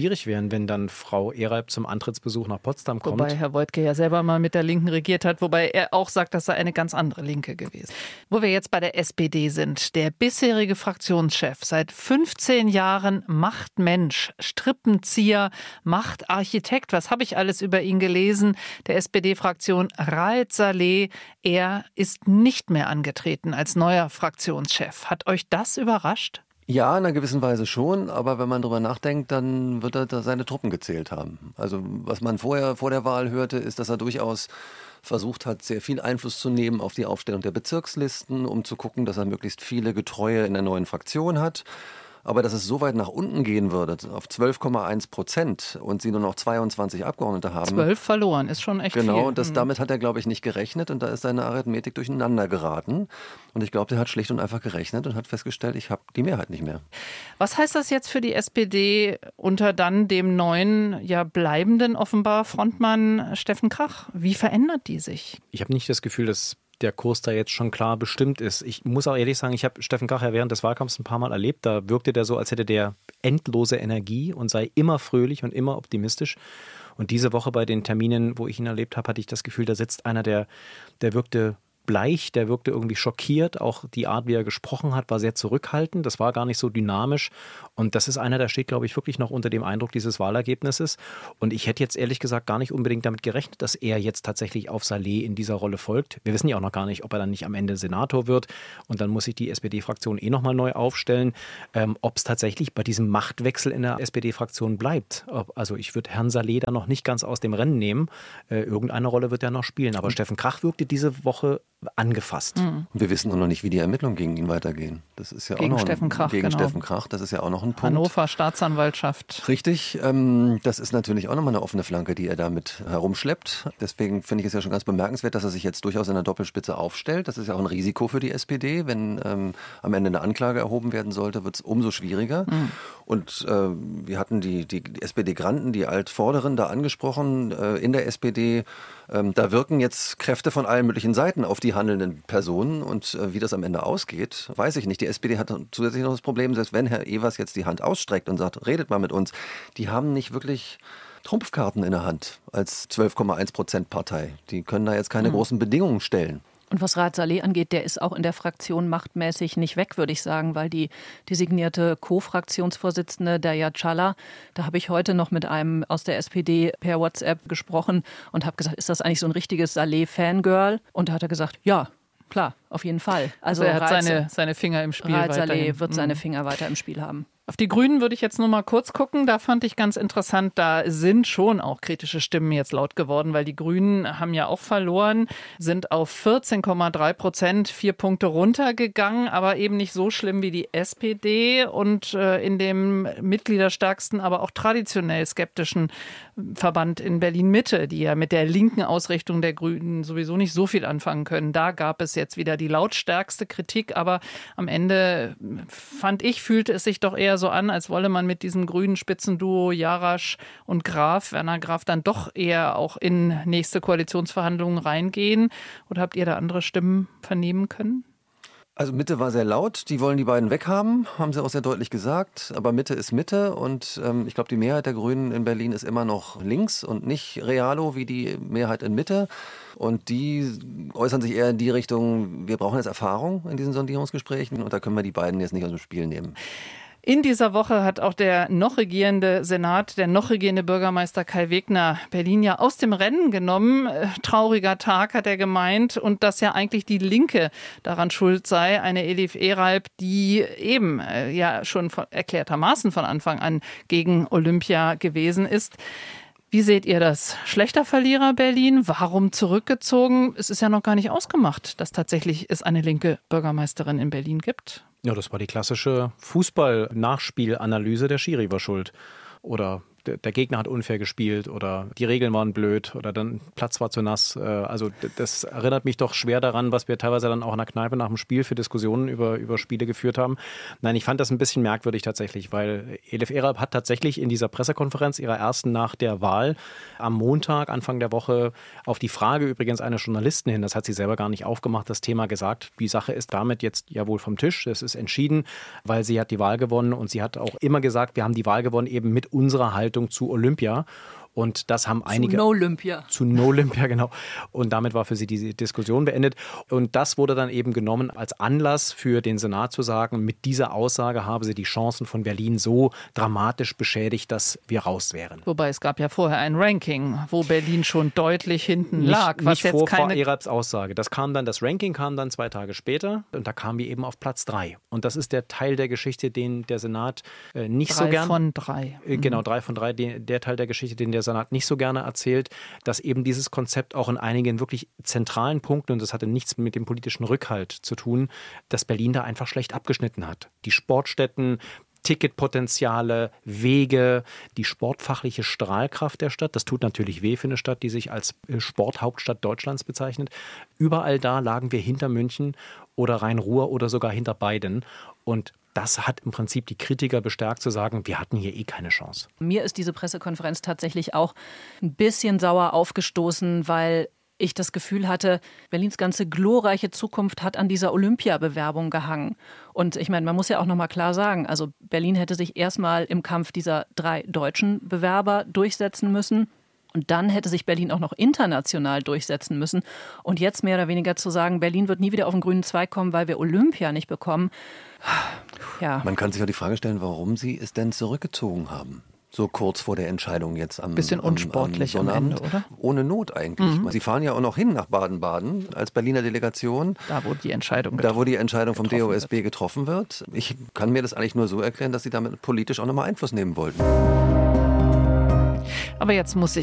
dann, wenn dann Frau Eralb zum Antrittsbesuch nach Potsdam kommt. Wobei Herr Woidke ja selber mal mit der Linken regiert hat, wobei er auch sagt, das sei eine ganz andere Linke gewesen. Wo wir jetzt bei der S P D sind, der bisherige Fraktionschef, seit fünfzehn Jahren Machtmensch, Strippenzieher, Machtarchitekt, was habe ich alles über ihn gelesen, der S P D-Fraktion Raed Saleh, er ist nicht mehr angetreten als neuer Fraktionschef. Hat euch das überrascht? Ja, in einer gewissen Weise schon, aber wenn man drüber nachdenkt, dann wird er da seine Truppen gezählt haben. Also was man vorher vor der Wahl hörte, ist, dass er durchaus versucht hat, sehr viel Einfluss zu nehmen auf die Aufstellung der Bezirkslisten, um zu gucken, dass er möglichst viele Getreue in der neuen Fraktion hat. Aber dass es so weit nach unten gehen würde, auf zwölf Komma eins Prozent und sie nur noch zweiundzwanzig Abgeordnete haben. zwölf verloren, ist schon echt genau, viel. Genau, das, mhm. damit hat er, glaube ich, nicht gerechnet und da ist seine Arithmetik durcheinander geraten. Und ich glaube, der hat schlicht und einfach gerechnet und hat festgestellt, ich habe die Mehrheit nicht mehr. Was heißt das jetzt für die S P D unter dann dem neuen, ja bleibenden offenbar Frontmann Steffen Krach? Wie verändert die sich? Ich habe nicht das Gefühl, dass der Kurs da jetzt schon klar bestimmt ist. Ich muss auch ehrlich sagen, ich habe Steffen Krach ja während des Wahlkampfs ein paar Mal erlebt. Da wirkte der so, als hätte der endlose Energie und sei immer fröhlich und immer optimistisch. Und diese Woche bei den Terminen, wo ich ihn erlebt habe, hatte ich das Gefühl, da sitzt einer, der, der wirkte bleich, der wirkte irgendwie schockiert. Auch die Art, wie er gesprochen hat, war sehr zurückhaltend. Das war gar nicht so dynamisch. Und das ist einer, der steht, glaube ich, wirklich noch unter dem Eindruck dieses Wahlergebnisses. Und ich hätte jetzt ehrlich gesagt gar nicht unbedingt damit gerechnet, dass er jetzt tatsächlich auf Saleh in dieser Rolle folgt. Wir wissen ja auch noch gar nicht, ob er dann nicht am Ende Senator wird. Und dann muss sich die S P D-Fraktion eh nochmal neu aufstellen. Ähm, ob es tatsächlich bei diesem Machtwechsel in der S P D-Fraktion bleibt. Ob, also ich würde Herrn Saleh da noch nicht ganz aus dem Rennen nehmen. Äh, irgendeine Rolle wird er noch spielen. Aber mhm. Steffen Krach wirkte diese Woche angefasst. Mhm. Und wir wissen auch noch nicht, wie die Ermittlungen gegen ihn weitergehen. Das ist ja gegen auch noch Steffen Krach, ein, gegen genau. Steffen Krach. Das ist ja auch noch ein Punkt. Hannover Staatsanwaltschaft. Richtig. Ähm, das ist natürlich auch nochmal eine offene Flanke, die er damit herumschleppt. Deswegen finde ich es ja schon ganz bemerkenswert, dass er sich jetzt durchaus in der Doppelspitze aufstellt. Das ist ja auch ein Risiko für die S P D. Wenn ähm, am Ende eine Anklage erhoben werden sollte, wird es umso schwieriger. Mhm. Und äh, wir hatten die, die, die S P D-Granten, die Altvorderen da angesprochen äh, in der S P D. Ähm, da wirken jetzt Kräfte von allen möglichen Seiten auf die handelnden Personen und äh, wie das am Ende ausgeht, weiß ich nicht. Die S P D hat zusätzlich noch das Problem, selbst wenn Herr Evers jetzt die Hand ausstreckt und sagt, redet mal mit uns, die haben nicht wirklich Trumpfkarten in der Hand als zwölf Komma eins Prozent Partei. Die können da jetzt keine mhm. großen Bedingungen stellen. Und was Raed Saleh angeht, der ist auch in der Fraktion machtmäßig nicht weg, würde ich sagen, weil die designierte Co-Fraktionsvorsitzende Derya Çağlar, da habe ich heute noch mit einem aus der S P D per WhatsApp gesprochen und habe gesagt, ist das eigentlich so ein richtiges Saleh-Fangirl? Und da hat er gesagt, ja, klar, auf jeden Fall. Also, also er hat seine, seine Finger im Spiel. Raed Saleh wird seine Finger weiter im Spiel haben. Auf die Grünen würde ich jetzt nur mal kurz gucken. Da fand ich ganz interessant, da sind schon auch kritische Stimmen jetzt laut geworden, weil die Grünen haben ja auch verloren, sind auf vierzehn Komma drei Prozent, vier Punkte runtergegangen, aber eben nicht so schlimm wie die S P D und äh, in dem mitgliederstärksten, aber auch traditionell skeptischen Verband in Berlin-Mitte, die ja mit der linken Ausrichtung der Grünen sowieso nicht so viel anfangen können. Da gab es jetzt wieder die lautstärkste Kritik, aber am Ende fand ich, fühlte es sich doch eher so an, als wolle man mit diesem grünen Spitzenduo Jarasch und Graf, Werner Graf, dann doch eher auch in nächste Koalitionsverhandlungen reingehen. Oder habt ihr da andere Stimmen vernehmen können? Also Mitte war sehr laut, die wollen die beiden weghaben, haben sie auch sehr deutlich gesagt, aber Mitte ist Mitte und ähm, ich glaube, die Mehrheit der Grünen in Berlin ist immer noch links und nicht Realo wie die Mehrheit in Mitte und die äußern sich eher in die Richtung, wir brauchen jetzt Erfahrung in diesen Sondierungsgesprächen und da können wir die beiden jetzt nicht aus dem Spiel nehmen. In dieser Woche hat auch der noch regierende Senat, der noch regierende Bürgermeister Kai Wegner Berlin ja aus dem Rennen genommen. Trauriger Tag, hat er gemeint. Und dass ja eigentlich die Linke daran schuld sei. Eine Elif Eralb, die eben äh, ja schon von, erklärtermaßen von Anfang an gegen Olympia gewesen ist. Wie seht ihr das? Schlechter Verlierer Berlin? Warum zurückgezogen? Es ist ja noch gar nicht ausgemacht, dass tatsächlich es eine linke Bürgermeisterin in Berlin gibt. Ja, das war die klassische Fußball-Nachspielanalyse. Der Schiri war schuld. Oder der Gegner hat unfair gespielt oder die Regeln waren blöd oder dann Platz war zu nass. Also das erinnert mich doch schwer daran, was wir teilweise dann auch in der Kneipe nach dem Spiel für Diskussionen über, über Spiele geführt haben. Nein, ich fand das ein bisschen merkwürdig tatsächlich, weil Elif Eralb hat tatsächlich in dieser Pressekonferenz, ihrer ersten nach der Wahl, am Montag, Anfang der Woche, auf die Frage übrigens eines Journalisten hin, das hat sie selber gar nicht aufgemacht, das Thema gesagt, die Sache ist damit jetzt ja wohl vom Tisch, es ist entschieden, weil sie hat die Wahl gewonnen und sie hat auch immer gesagt, wir haben die Wahl gewonnen eben mit unserer Haltung Haltung zu Olympia. Und das haben einige. Zu No-Olympia. Zu No-Olympia, genau. Und damit war für sie diese Diskussion beendet. Und das wurde dann eben genommen als Anlass für den Senat zu sagen, mit dieser Aussage habe sie die Chancen von Berlin so dramatisch beschädigt, dass wir raus wären. Wobei es gab ja vorher ein Ranking, wo Berlin schon deutlich hinten Nicht, lag. Was nicht jetzt vor keine Frau Erabs Aussage. Das kam dann, das Ranking kam dann zwei Tage später und da kamen wir eben auf Platz drei. Und das ist der Teil der Geschichte, den der Senat äh, nicht drei so gern... von drei. Äh, genau, drei von drei. Den, der Teil der Geschichte, den der Senat nicht so gerne erzählt, dass eben dieses Konzept auch in einigen wirklich zentralen Punkten, und das hatte nichts mit dem politischen Rückhalt zu tun, dass Berlin da einfach schlecht abgeschnitten hat. Die Sportstätten, Ticketpotenziale, Wege, die sportfachliche Strahlkraft der Stadt. Das tut natürlich weh für eine Stadt, die sich als Sporthauptstadt Deutschlands bezeichnet. Überall da lagen wir hinter München oder Rhein-Ruhr oder sogar hinter beiden. Und das hat im Prinzip die Kritiker bestärkt zu sagen, wir hatten hier eh keine Chance. Mir ist diese Pressekonferenz tatsächlich auch ein bisschen sauer aufgestoßen, weil ich das Gefühl hatte, Berlins ganze glorreiche Zukunft hat an dieser Olympiabewerbung gehangen. Und ich meine, man muss ja auch noch mal klar sagen, also Berlin hätte sich erstmal im Kampf dieser drei deutschen Bewerber durchsetzen müssen. Und dann hätte sich Berlin auch noch international durchsetzen müssen. Und jetzt mehr oder weniger zu sagen, Berlin wird nie wieder auf den grünen Zweig kommen, weil wir Olympia nicht bekommen. Ja. Man kann sich auch die Frage stellen, warum sie es denn zurückgezogen haben. So kurz vor der Entscheidung jetzt am Bisschen unsportlich am, am am Ende, oder? Ohne Not eigentlich. Mhm. Sie fahren ja auch noch hin nach Baden-Baden als Berliner Delegation. Da, wo die Entscheidung Da, wo die Entscheidung vom D O S B getroffen wird. Ich kann mir das eigentlich nur so erklären, dass sie damit politisch auch nochmal Einfluss nehmen wollten. Aber jetzt muss ich